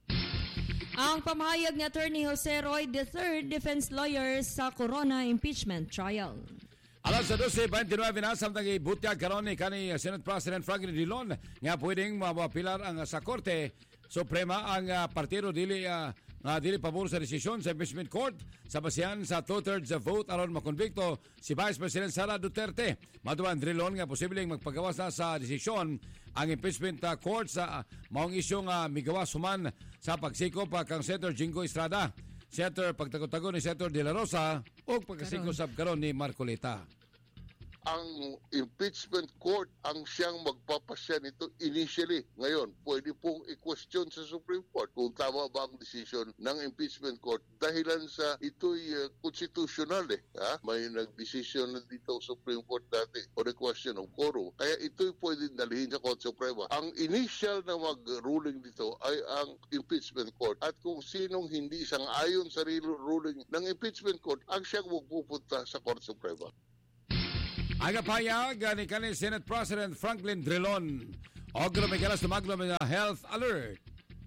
Ang pamahayag ni Attorney Jose Roy III, defense lawyer sa Corona impeachment trial. Alas 12:29 na samtang ibutyag karon ni kanhi Senate President Franklin Drilon nga pwedeng mapilar ang sa Korte Suprema ang partido dili nga dili pabor sa desisyon sa impeachment court sa basihan sa 2/3 vote aron makonbikto si Vice President Sara Duterte. Matuman drilon nga posibleng magpagawas na sa desisyon ang impeachment court sa maong isyu nga migawas human sa pagsikop kang Senator Jingo Estrada, Senator pagtago-tago ni Senator De La Rosa o pagkasikop sab karon ni Marcoleta. Ang impeachment court ang siyang magpapasya nito initially. Ngayon, pwede pong i-question sa Supreme Court kung tama ba ang decision ng impeachment court dahilan sa ito'y constitutional May nag-decision na dito sa Supreme Court dati on the question of quorum. Kaya ito'y pwede dalhin sa Korte Suprema. Ang initial na mag-ruling dito ay ang impeachment court. At kung sinong hindi sang-ayon sa ruling ng impeachment court, ang siyang magpupunta sa Korte Suprema. Ang payag ni kanil Senate President Franklin Drilon. Ogro may galas na Magnum Health Alert.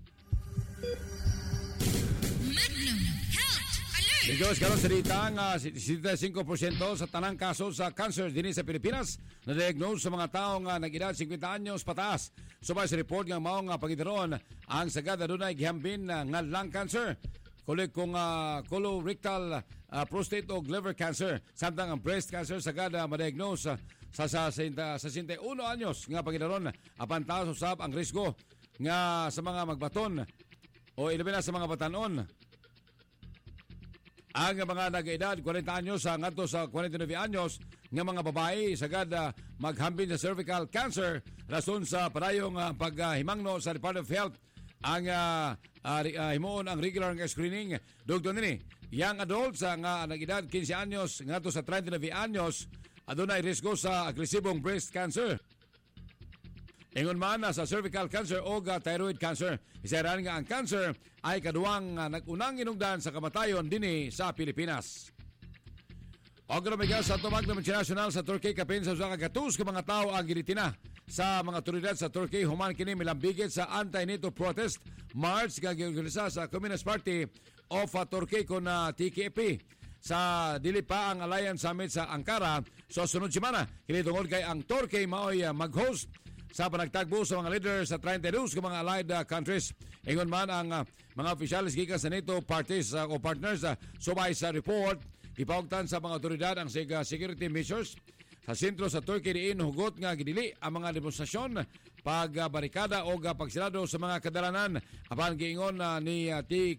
Magnum Health Alert. Bigos karon sa ditang 75% sa tanang kaso sa cancer dinhi sa Pilipinas na diagnose sa mga tao nga nag-edad 50 anyos pataas. Subay sa report nga mao nga pagidron ang sagad adunay gihambin nga lung cancer, colorectal prostate o liver cancer, samtang ang breast cancer sagad ma-diagnose sa 61 anyos nga pagidron. Apan taas usab ang risgo nga sa mga magbaton o ilabi na sa mga batanon. Ang mga nag-edad 40 anyos ngadto sa 49 anyos nga mga babae sagad maghambin sa cervical cancer rason sa padayong paghimangno sa Department of Health ang himuon ang regular nga screening. Dugtong nini, young adults nga nag-edad 15 anyos ngadto sa 39 anyos adunay risgo sa agresibong breast cancer. Ingon man sa cervical cancer o thyroid cancer. Isaran nga ang cancer ay kaduwang nag-unang inungdan sa kamatayon dinhi sa Pilipinas. Ogro migas sa Magnum International sa Turkey kapin sa usa ka gatus ka mga tao ang gilitina sa mga otoridad sa Turkey human kini milambigit sa anti-NATO protest march nga giorganisa sa Communist Party of Turkey kon TKP sa dili pa ang Alliance Summit sa Ankara sa sunod semana. Kini tungod kay ang Turkey maoy mag-host sa panagtagbo sa mga leaders sa 32 ka mga allied countries. Ingon man ang mga opisyalis gikan sa NATO parties o partners subay sa report ipaugtan sa mga otoridad ang security measures sa sentro sa Turkey diin hugot nga gidili ang mga demonstrasyon, pagbarikada o pagsilado sa mga kadalanan. Apan giingon ni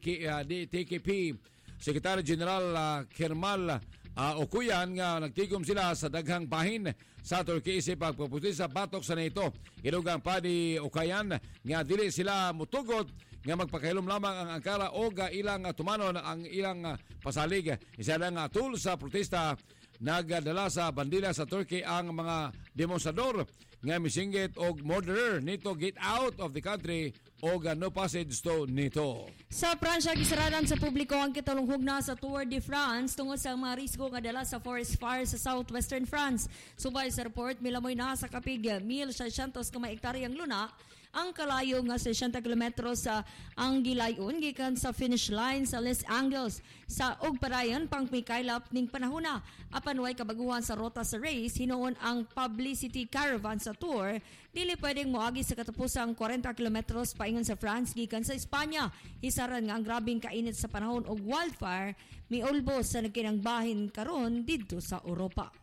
TKP Secretary General Kemal Okuyan nga nagtigom sila sa daghang bahin sa Turkey isip pagpuputi sa batok sa NATO. Inugang pa ni Okuyan nga dili sila mutugot nga magpakahilom lamang ang Ankara o ilang tumanon ang ilang pasalig. Isa lang tool sa protesta nagdala sa bandila sa Turkey ang mga demonstrador nga misinggit og murderer nito get out of the country o no passage to NATO. Sa Pransya, gisaradan sa publiko ang kitalunghog na sa Tour de France tungod sa mga risgo nga dala sa forest fire sa southwestern France. Subay sa report, milamoy na sa kapig 1,600 ka maektaryang luna ang kalayo nga 60 kilometros sa ang gilayon gikan sa finish line sa Les Angeles sa Ugparayan pang pikaylap ning panahona. Apan way kabaguhan sa rota sa race, hinuon ang publicity caravan sa tour dili pwedeng moagi sa katapusang 40 kilometros paingon sa France gikan sa Espanya. Hisaran nga ang grabing kainit sa panahon og wildfire miulbos sa nagkinangbahin karon didto sa Europa.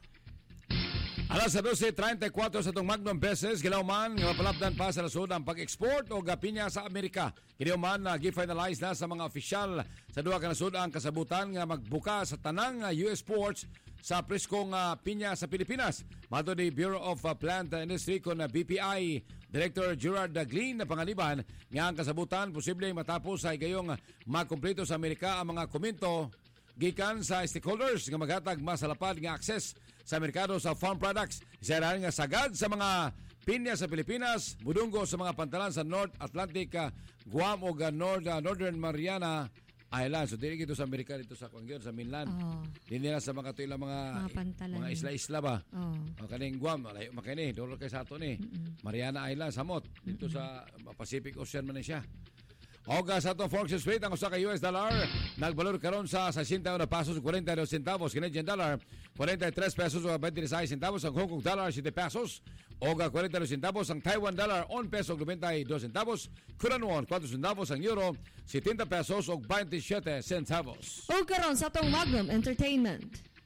Alas 12:34 sa itong Magnum Beses, gilauman nga mapalapdan pa sa nasod ang pag-export o gapinya sa Amerika. Gilauman na gi-finalize na sa mga opisyal sa duha ka nasod ang kasabutan nga magbuka sa tanang US ports sa preskong pinya sa Pilipinas. Mato ni Bureau of Plant Industry kon BPI Director Gerard Glynn na pangaliban nga ang kasabutan posibleng matapos sa higayong makumpleto sa Amerika ang mga komento gikan sa stakeholders nga maghatag mas lapad nga access sa merkado sa farm products. Isaran nga sagad sa mga pinya sa Pilipinas, mudunggo sa mga pantalan sa North Atlantic, Guam o Northern Mariana Islands. So dili gito sa Amerika dito sa Kwangyon sa mainland. Dili na sa mga tuilang mga isla-isla ba. O kaning Guam, layo makini, dolo kay sa ato ni. Mariana Islands samot dito sa Pacific Ocean man siya. Oga sa itong Forex rate, ang usa ka US dollar nagbalor karon sa 61 pesos 42 centavos, Canadian dollar 43 pesos 26 centavos, ang Hong Kong dollar 7 pesos o 42 centavos ang Taiwan dollar, 1 peso 92 centavos, Korean won 4 centavos ang euro, 70 pesos o 27 centavos. O karon sa tong Magnum Entertainment.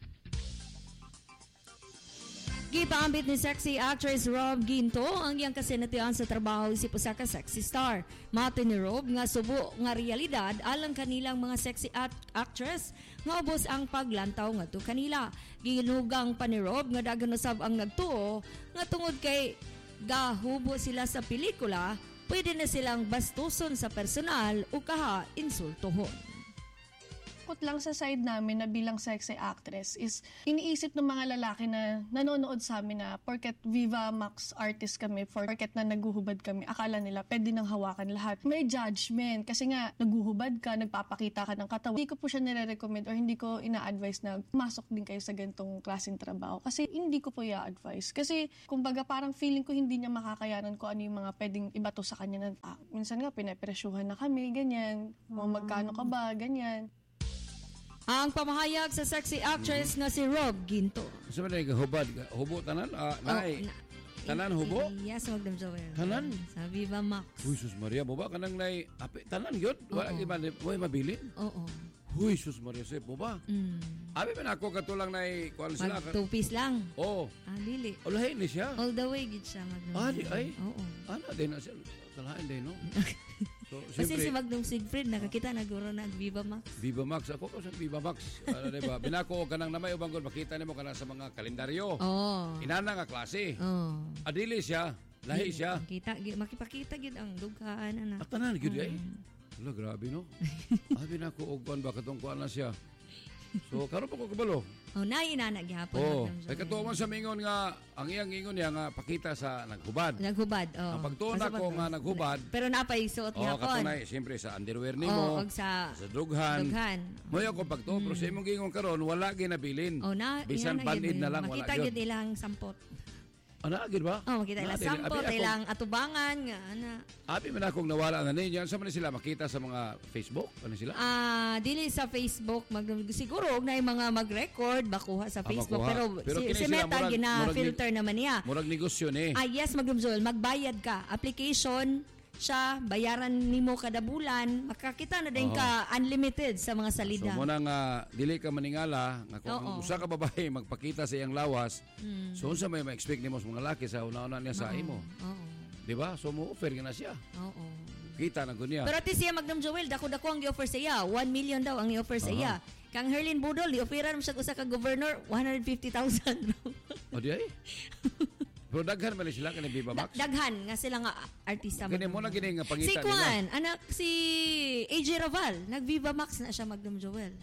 Gipaambit ni sexy actress Rob Ginto ang iyang kasinatian sa trabaho isip usa ka sexy star. Mato ni Rob nga subo nga realidad alang kanilang mga sexy actress nga ubos ang paglantaw ngadto kanila. Ginugang pa ni Rob nga daghan usab ang nagtuo nga tungod kay gahubo sila sa pelikula, pwede na silang bastuson sa personal o kaha insultohon. Lang sa side namin na bilang sexy actress is iniisip ng mga lalaki na nanonood sa amin na porket Viva Max artist kami, porket na naguhubad kami, akala nila pwede nang hawakan lahat. May judgment kasi nga naguhubad ka, nagpapakita ka ng katawan. Hindi ko po siya nire-recommend or hindi ko ina-advise na masok din kayo sa ganitong klaseng trabaho kasi hindi ko po i-advise. Kasi kumbaga parang feeling ko hindi niya makakayanan ko ano yung mga pwedeng ibato sa kanya na minsan nga pinapresyuhan na kami, ganyan. Magkano ka ba, ganyan. Ang pamahayag sa sexy actress nga si Rob Ginto. Sa man hubad, hubo tanan? Tanan hubo? Yes, Magdam Joel. Tanan? Sa Viva Max. Uy, sus Maria, mo ba kanang nay api tanan gyud? Wala di ba mabilin? Oo. Uy, sus Maria, sep mo ba? Abi man ako katulang nay kuan sila. Mag 2 piece lang. Oo. Dili. Olahay ni siya. All the way gid siya Magdam. Di ay. Oo. Ana din na siya. Kalain din no. So, kasi si Magnum Siegfried nakakita naguro nag Viva Max. Viva Max ako sa Viva Max. Diba? Binako kanang namay ubang gol makita nimo kana sa mga kalendaryo. Inana nga klase. Adili siya, lahi siya. Makipakita gid ang dughaan ana. Tanan gid ay. Wala grabe no. Binako og kuan ba katong kuan na siya. So karon pa ko kabalo. Nay inana gihapon. Ay katuman sa mingon nga ang iyang ingon niya nga pakita sa naghubad. Ang pagtuon ako nga naghubad. Pero napay suot gihapon. Katunay siyempre sa underwear nimo. Og sa dughan. Moyo ko pagtuo pero sa imong gingon karon wala ginabilin. Bisan panid na lang wala. Makita gyud ilang sampot. Ana gid ba? Makita ilang sampot, ilang atubangan nga ana. Abi man akong nawala na ninyo. Sa man sila makita sa mga Facebook? Ano sila? Dili sa Facebook siguro na yung mga mag-record bakuha sa Facebook pero si Meta gina-filter naman niya. Murag negosyo ni. Yes, Magdumzol, magbayad ka. Application siya, bayaran nimo kada bulan, makakita na din ka unlimited sa mga salida. So muna nga dili ka maningala nga kung usa ka babae magpakita sa iyang lawas. So unsa may ma-expect nimo sa mga laki sa una-una niya sa imo? Di ba? So mo offer na siya. Kita na gunya. Pero ati siya Magnum Joel, dako-dako ang i-offer sa iya. 1 million daw ang i-offer sa iya. Kang Herlin Budol, i-offeran mo siya usa ka governor 150,000. O di ay? Pero daghan man sila kanang Viva Max. Daghan nga sila nga artista. Kani mo na gini nga pangita nila. Si Kwan, anak si AJ Raval, nag Viva Max na siya Magnum Joel.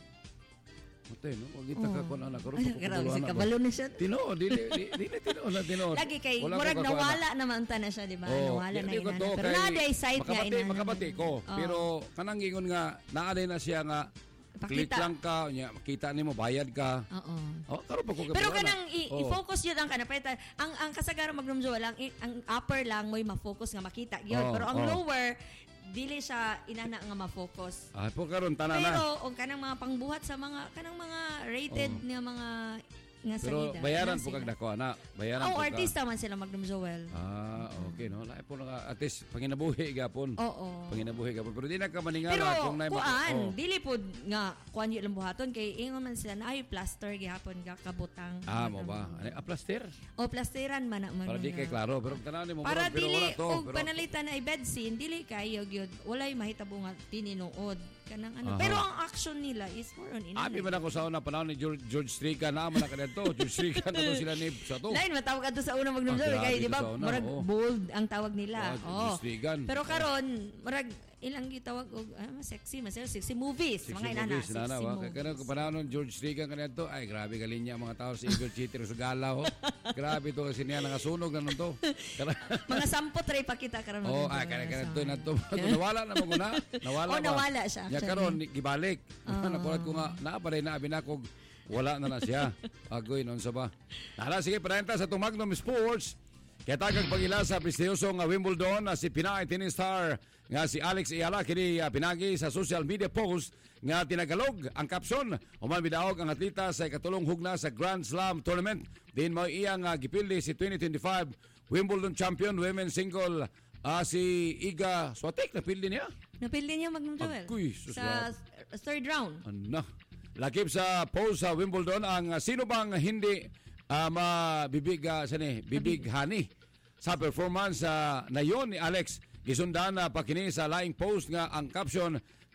Mutay no, magita ka kun anak karon ko. Grabe si kabalo na siya. Tino, dili tino. Lagi kay murag nawala naman ta na siya, di ba? Nawala na ina. Pero naa day site nga ina. Makabati ko. Pero kanang ingon nga naa na siya nga click lang ka, makita nimo bayad ka. Karon pa ko. Pero kanang i-focus yun ang kanapeta. Ang kasagaran Magnum Joel, ang upper lang mo'y ma-focus nga makita yun. Pero ang lower, dili siya inana nga ma-focus. Po karon tanan na. Pero og kanang mga pangbuhat sa mga kanang mga rated nga mga nga salida. Pero bayaran po kag dako ana. Bayaran po. Artista man sila Magnum Joel. Okay no. Lahi po nga at least panginabuhi gapon. Panginabuhi gapon. Pero di na ka maningala kung nay dili pod nga kuan yung buhaton kay ingon man sila na ay plaster gihapon ga kabutang. Mo ba? Ani plaster? Plasteran man man. Para di kay klaro pero tanan mo para dili og panalitan na bed scene dili kayo gyud walay mahitabo nga tininuod kanang ano. Pero ang action nila is more on inana. Abi man ako sa una panahon ni George Strica na man kadto. George Strica na to sila ni sa to. Lain matawag adto sa una Magnum Joel kay di ba murag bold ang tawag nila. Pero karon murag ilang gitawag og sexy movies mga inana sexy movies. Kanang panahon George Strica kanadto ay grabe galinya mga tao sa Eagle City sa Galaw. Grabe to kasi niya nangasunog nanon to. Mga sampot ray pakita karon. Kanadto nadto nawala na maguna. Nawala siya. Ya karon gibalik. Nakulat ko nga naa pa rin na abinakog wala na siya. Agoy non sa ba. Nara sige parenta sa Magnum Sports. Kaya tagag pagila sa prestiyosong Wimbledon na si Pinay tennis star nga si Alex Ayala kini pinagi sa social media post nga tinagalog ang caption human bidaog ang atleta sa ikatulong hugna sa Grand Slam tournament din mao iyang gipildi si 2025 Wimbledon champion, women's single, si Iga Swiatek, napili niya. Napili niya Magnum Joel. Agoy, sa third round. Ano? Lakip sa post sa Wimbledon ang sino bang hindi bibighani sa performance na yon ni Alex. Gisundan na pakini sa laing post nga ang caption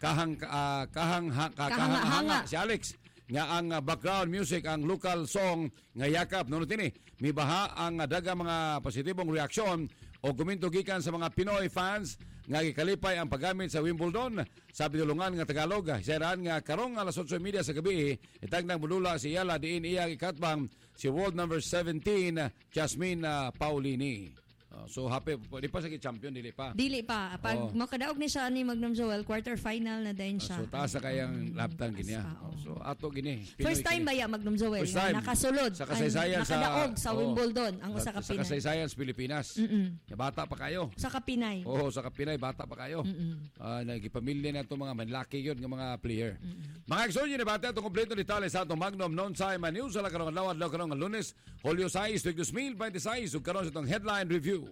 kahanga si Alex nga ang background music ang local song nga yakap nuno tini mibaha ang daga mga positibong reaksyon o komento gikan sa mga Pinoy fans nga gikalipay ang paggamit sa Wimbledon sa pinulungan nga Tagalog. Hisayran nga karong alas 8:30 sa gabi itag nang mudula si Yala diin iya ikatbang si world number 17 Jasmine Paulini. So happy di pa sa champion dili pa. Pag makadaog ni siya ni Magnum Joel quarter final na din siya. So taas sa kayang laptan giniya. So ato gini. First time ba ya Magnum Joel nga nakasulod sa kasaysayan nakadaog sa Wimbledon ang usa ka Pinay. Sa kasaysayan sa Pilipinas. Bata pa kayo. Sa Kapinay. Sa Kapinay bata pa kayo. Nagipamilya na to mga manlaki yun ng mga player. Mga aksyon yun ibate itong kompleto detalye sa atong Magnum Non-Time News sa karong adlaw karong Lunes, Hulyo 6, 2026 ug karon sa itong headline review.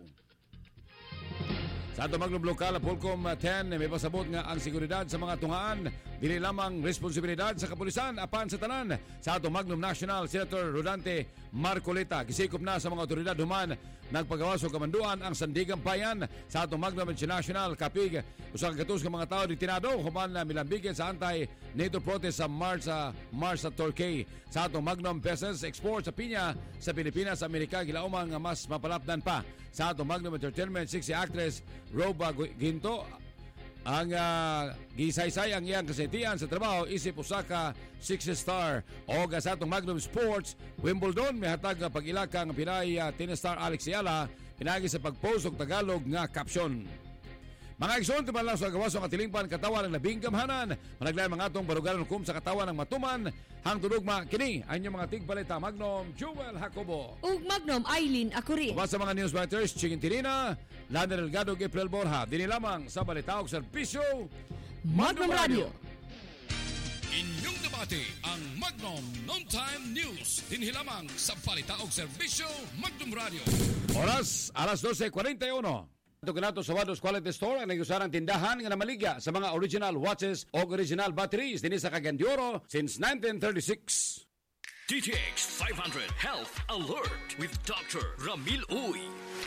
Sa atong Magnum Lokal, Pulcom 10, may pasabot nga ang seguridad sa mga tungaan, dili lamang responsibilidad sa kapulisan, apan sa tanan. Sa atong Magnum National, Senator Rodante Marcoleta, gisikop na sa mga otoridad human, nagpagawas o kamanduan ang Sandigang Bayan. Sa atong Magnum International, Kapig, usang katus ng mga tao ditinado, human na milambigin sa anti-NATO protest sa March sa Turkey. Sa atong Magnum Pesos Export sa Piña, sa Pilipinas, Amerika, gilaumang mas mapalapdan pa. Sa atong Magnum Entertainment, 60 actress Roba Ginto ang gisaysay ang iyang kasentian sa trabaho isip usaka 6-star o sa atong Magnum Sports Wimbledon may hatag nga pag-ilaka ng Pinay tennis star Alex Ayala pinagi sa pag-post og Tagalog nga caption. Mga igsoon, timan lang sa gawas ng katilingpan katawan ng labing gamhanan. Managlayan mga atong barugaran kum sa katawan ng matuman. Hang tudugma, kini ang inyong mga tigbalita Magnum Joel Jacobo. Ug Magnum Eileen Akuri. Sa mga newswriters, Chingin Tirina, Landa Delgado, April Borja. Dini lamang sa Balitaog Serbisyo Magnum Radio. Inyong debate ang Magnum Non-Time News. Dinhi lamang sa Balitaog Serbisyo Magnum Radio. Oras, alas 12:41. Ito kanato sa Wados Quality Store ang nag-usarang tindahan nga namaligya sa mga original watches o original batteries din sa Cagayan de Oro since 1936. DTX 500 Health Alert with Dr. Ramil Uy.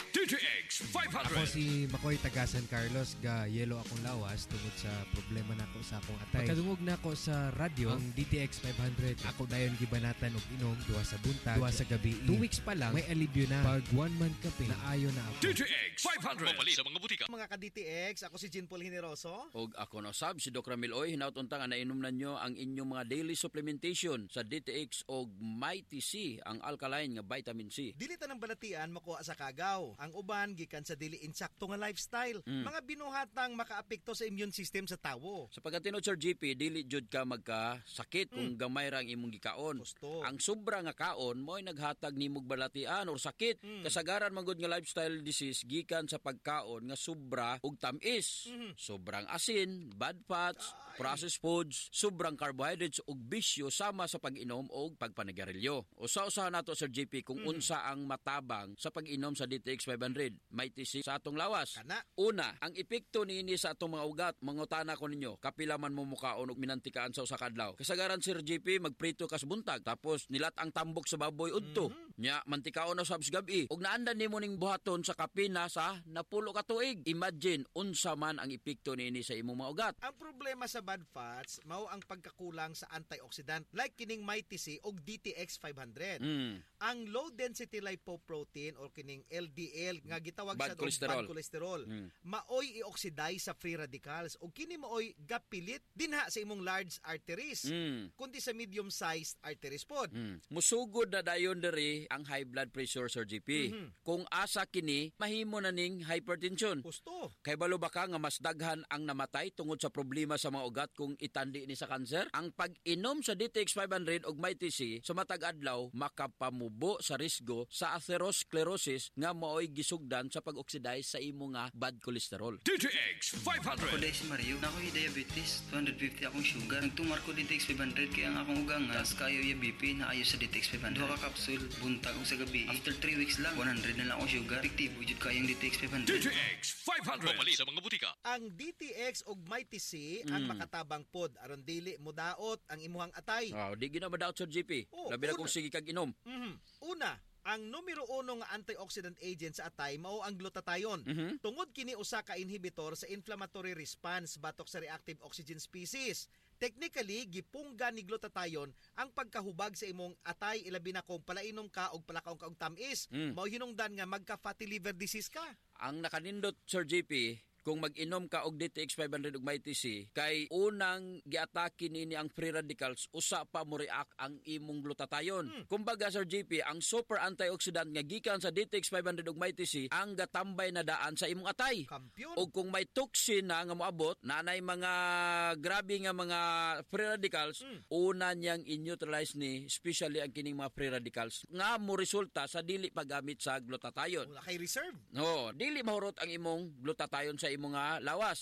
DTX 500. Ako si Makoy taga San Carlos, ga yelo akong lawas tungod sa problema nako sa akong atay. Pagkadungog nako sa radyo, ang DTX 500, ako dayon gibanatan og inom duha sa buntag, duha sa gabi. 2 weeks pa lang, may alibyo na. Pag 1 month kape, naayo na ako. DTX 500. Mapalit sa mga butika. Mga ka-DTX, ako si Jean Paul Generoso. Og ako na sab, si Dr. Ramil Uy, hinautunta nga nainom na nyo ang inyong mga daily supplementation sa DTX og Mighty C, ang alkaline nga vitamin C. Dili ta nang balatian makuha sa kagaw. Ang uban gikan sa dili insakto nga lifestyle. Mga binuhatang makaapekto sa immune system sa tawo. Sa pagkatinod Sir GP, dili jud ka magkasakit kung gamay ra ang imong gikaon. Gusto. Ang sobra nga kaon mo'y naghatag nimog balatian or sakit. Kasagaran man gud nga lifestyle disease gikan sa pagkaon nga sobra og tamis. Sobrang asin, bad fats, processed foods, sobrang carbohydrates ug bisyo sama sa pag-inom og pagpanigarilyo. Usa-usahan nato Sir JP kung unsa ang matabang sa pag-inom sa DTX 500. May tisi sa atong lawas. Una, ang epekto niini sa atong mga ugat, mangutana ko ninyo, kapila man mo mukaon og minantikaan sa usa ka adlaw. Kasagaran Sir JP magprito ka sa buntag tapos nilat ang tambok sa baboy udto. Nya mantikaon na sa gabi ug naandan nimo ning buhaton sa kapina sa napulo ka tuig. Imagine unsa man ang epekto niini sa imong mga ugat. Ang problema sa bad fats mao ang pagkakulang sa antioxidant like kining Mighty C og DTX 500. Ang low density lipoprotein or kining LDL nga gitawag sa bad cholesterol maoy i-oxidize sa free radicals o kini maoy gapilit dinha sa imong large arteries kundi sa medium sized arteries pod. Musugod na dayon diri ang high blood pressure Sir GP. Kung asa kini mahimo na ning hypertension. Gusto. Kay balo ba ka nga mas daghan ang namatay tungod sa problema sa mga ugat kung itandi ni sa kanser? Ang pag-inom sa DTX 500 og Mighty C sa matag adlaw makapamubo sa risgo sa atherosclerosis nga maoy gisugdan sa pag-oxidize sa imo nga bad cholesterol. DTX 500. Ako si Mario, ako'y diabetes, 250 akong sugar. Nagtumar ko DTX 500 kaya ang akong ugang nga kayo yung BP na ayo sa DTX 500. Duha ka kapsul, buntag ug sa gabi. After 3 weeks lang, 100 na lang ako sugar. Efektibo jud kayang DTX 500. DTX 500 mapalit sa mga butika. Ang DTX ug Mighty C ang makatabang pod aron dili mudaot ang imuhang atay. Di gina madaot Sir JP. Labi na kung sige kag inom. Una, ang numero 1 nga antioxidant agent sa atay mao ang glutathione. Tungod kini usa ka inhibitor sa inflammatory response batok sa reactive oxygen species. Technically, gipungga ni glutathione ang pagkahubag sa imong atay ilabi na kung palainom ka og palakaw ka og tamis. Mao hinungdan nga magka-fatty liver disease ka. Ang nakanindot Sir JP, kung mag-inom ka og DTX 500 ug Mighty C, kay unang giatake nini ang free radicals, usa pa mo react ang imong glutathione. Kumbaga Sir JP, ang super antioxidant nga gikan sa DTX 500 ug Mighty C ang gatambay na daan sa imong atay. O kung may toxin na nga moabot, nanay mga grabe nga mga free radicals, una niyang in-neutralize ni, especially ang kining mga free radicals nga mo resulta sa dili paggamit sa glutathione. Wala kay reserve. Dili mahurot ang imong glutathione sa imong lawas.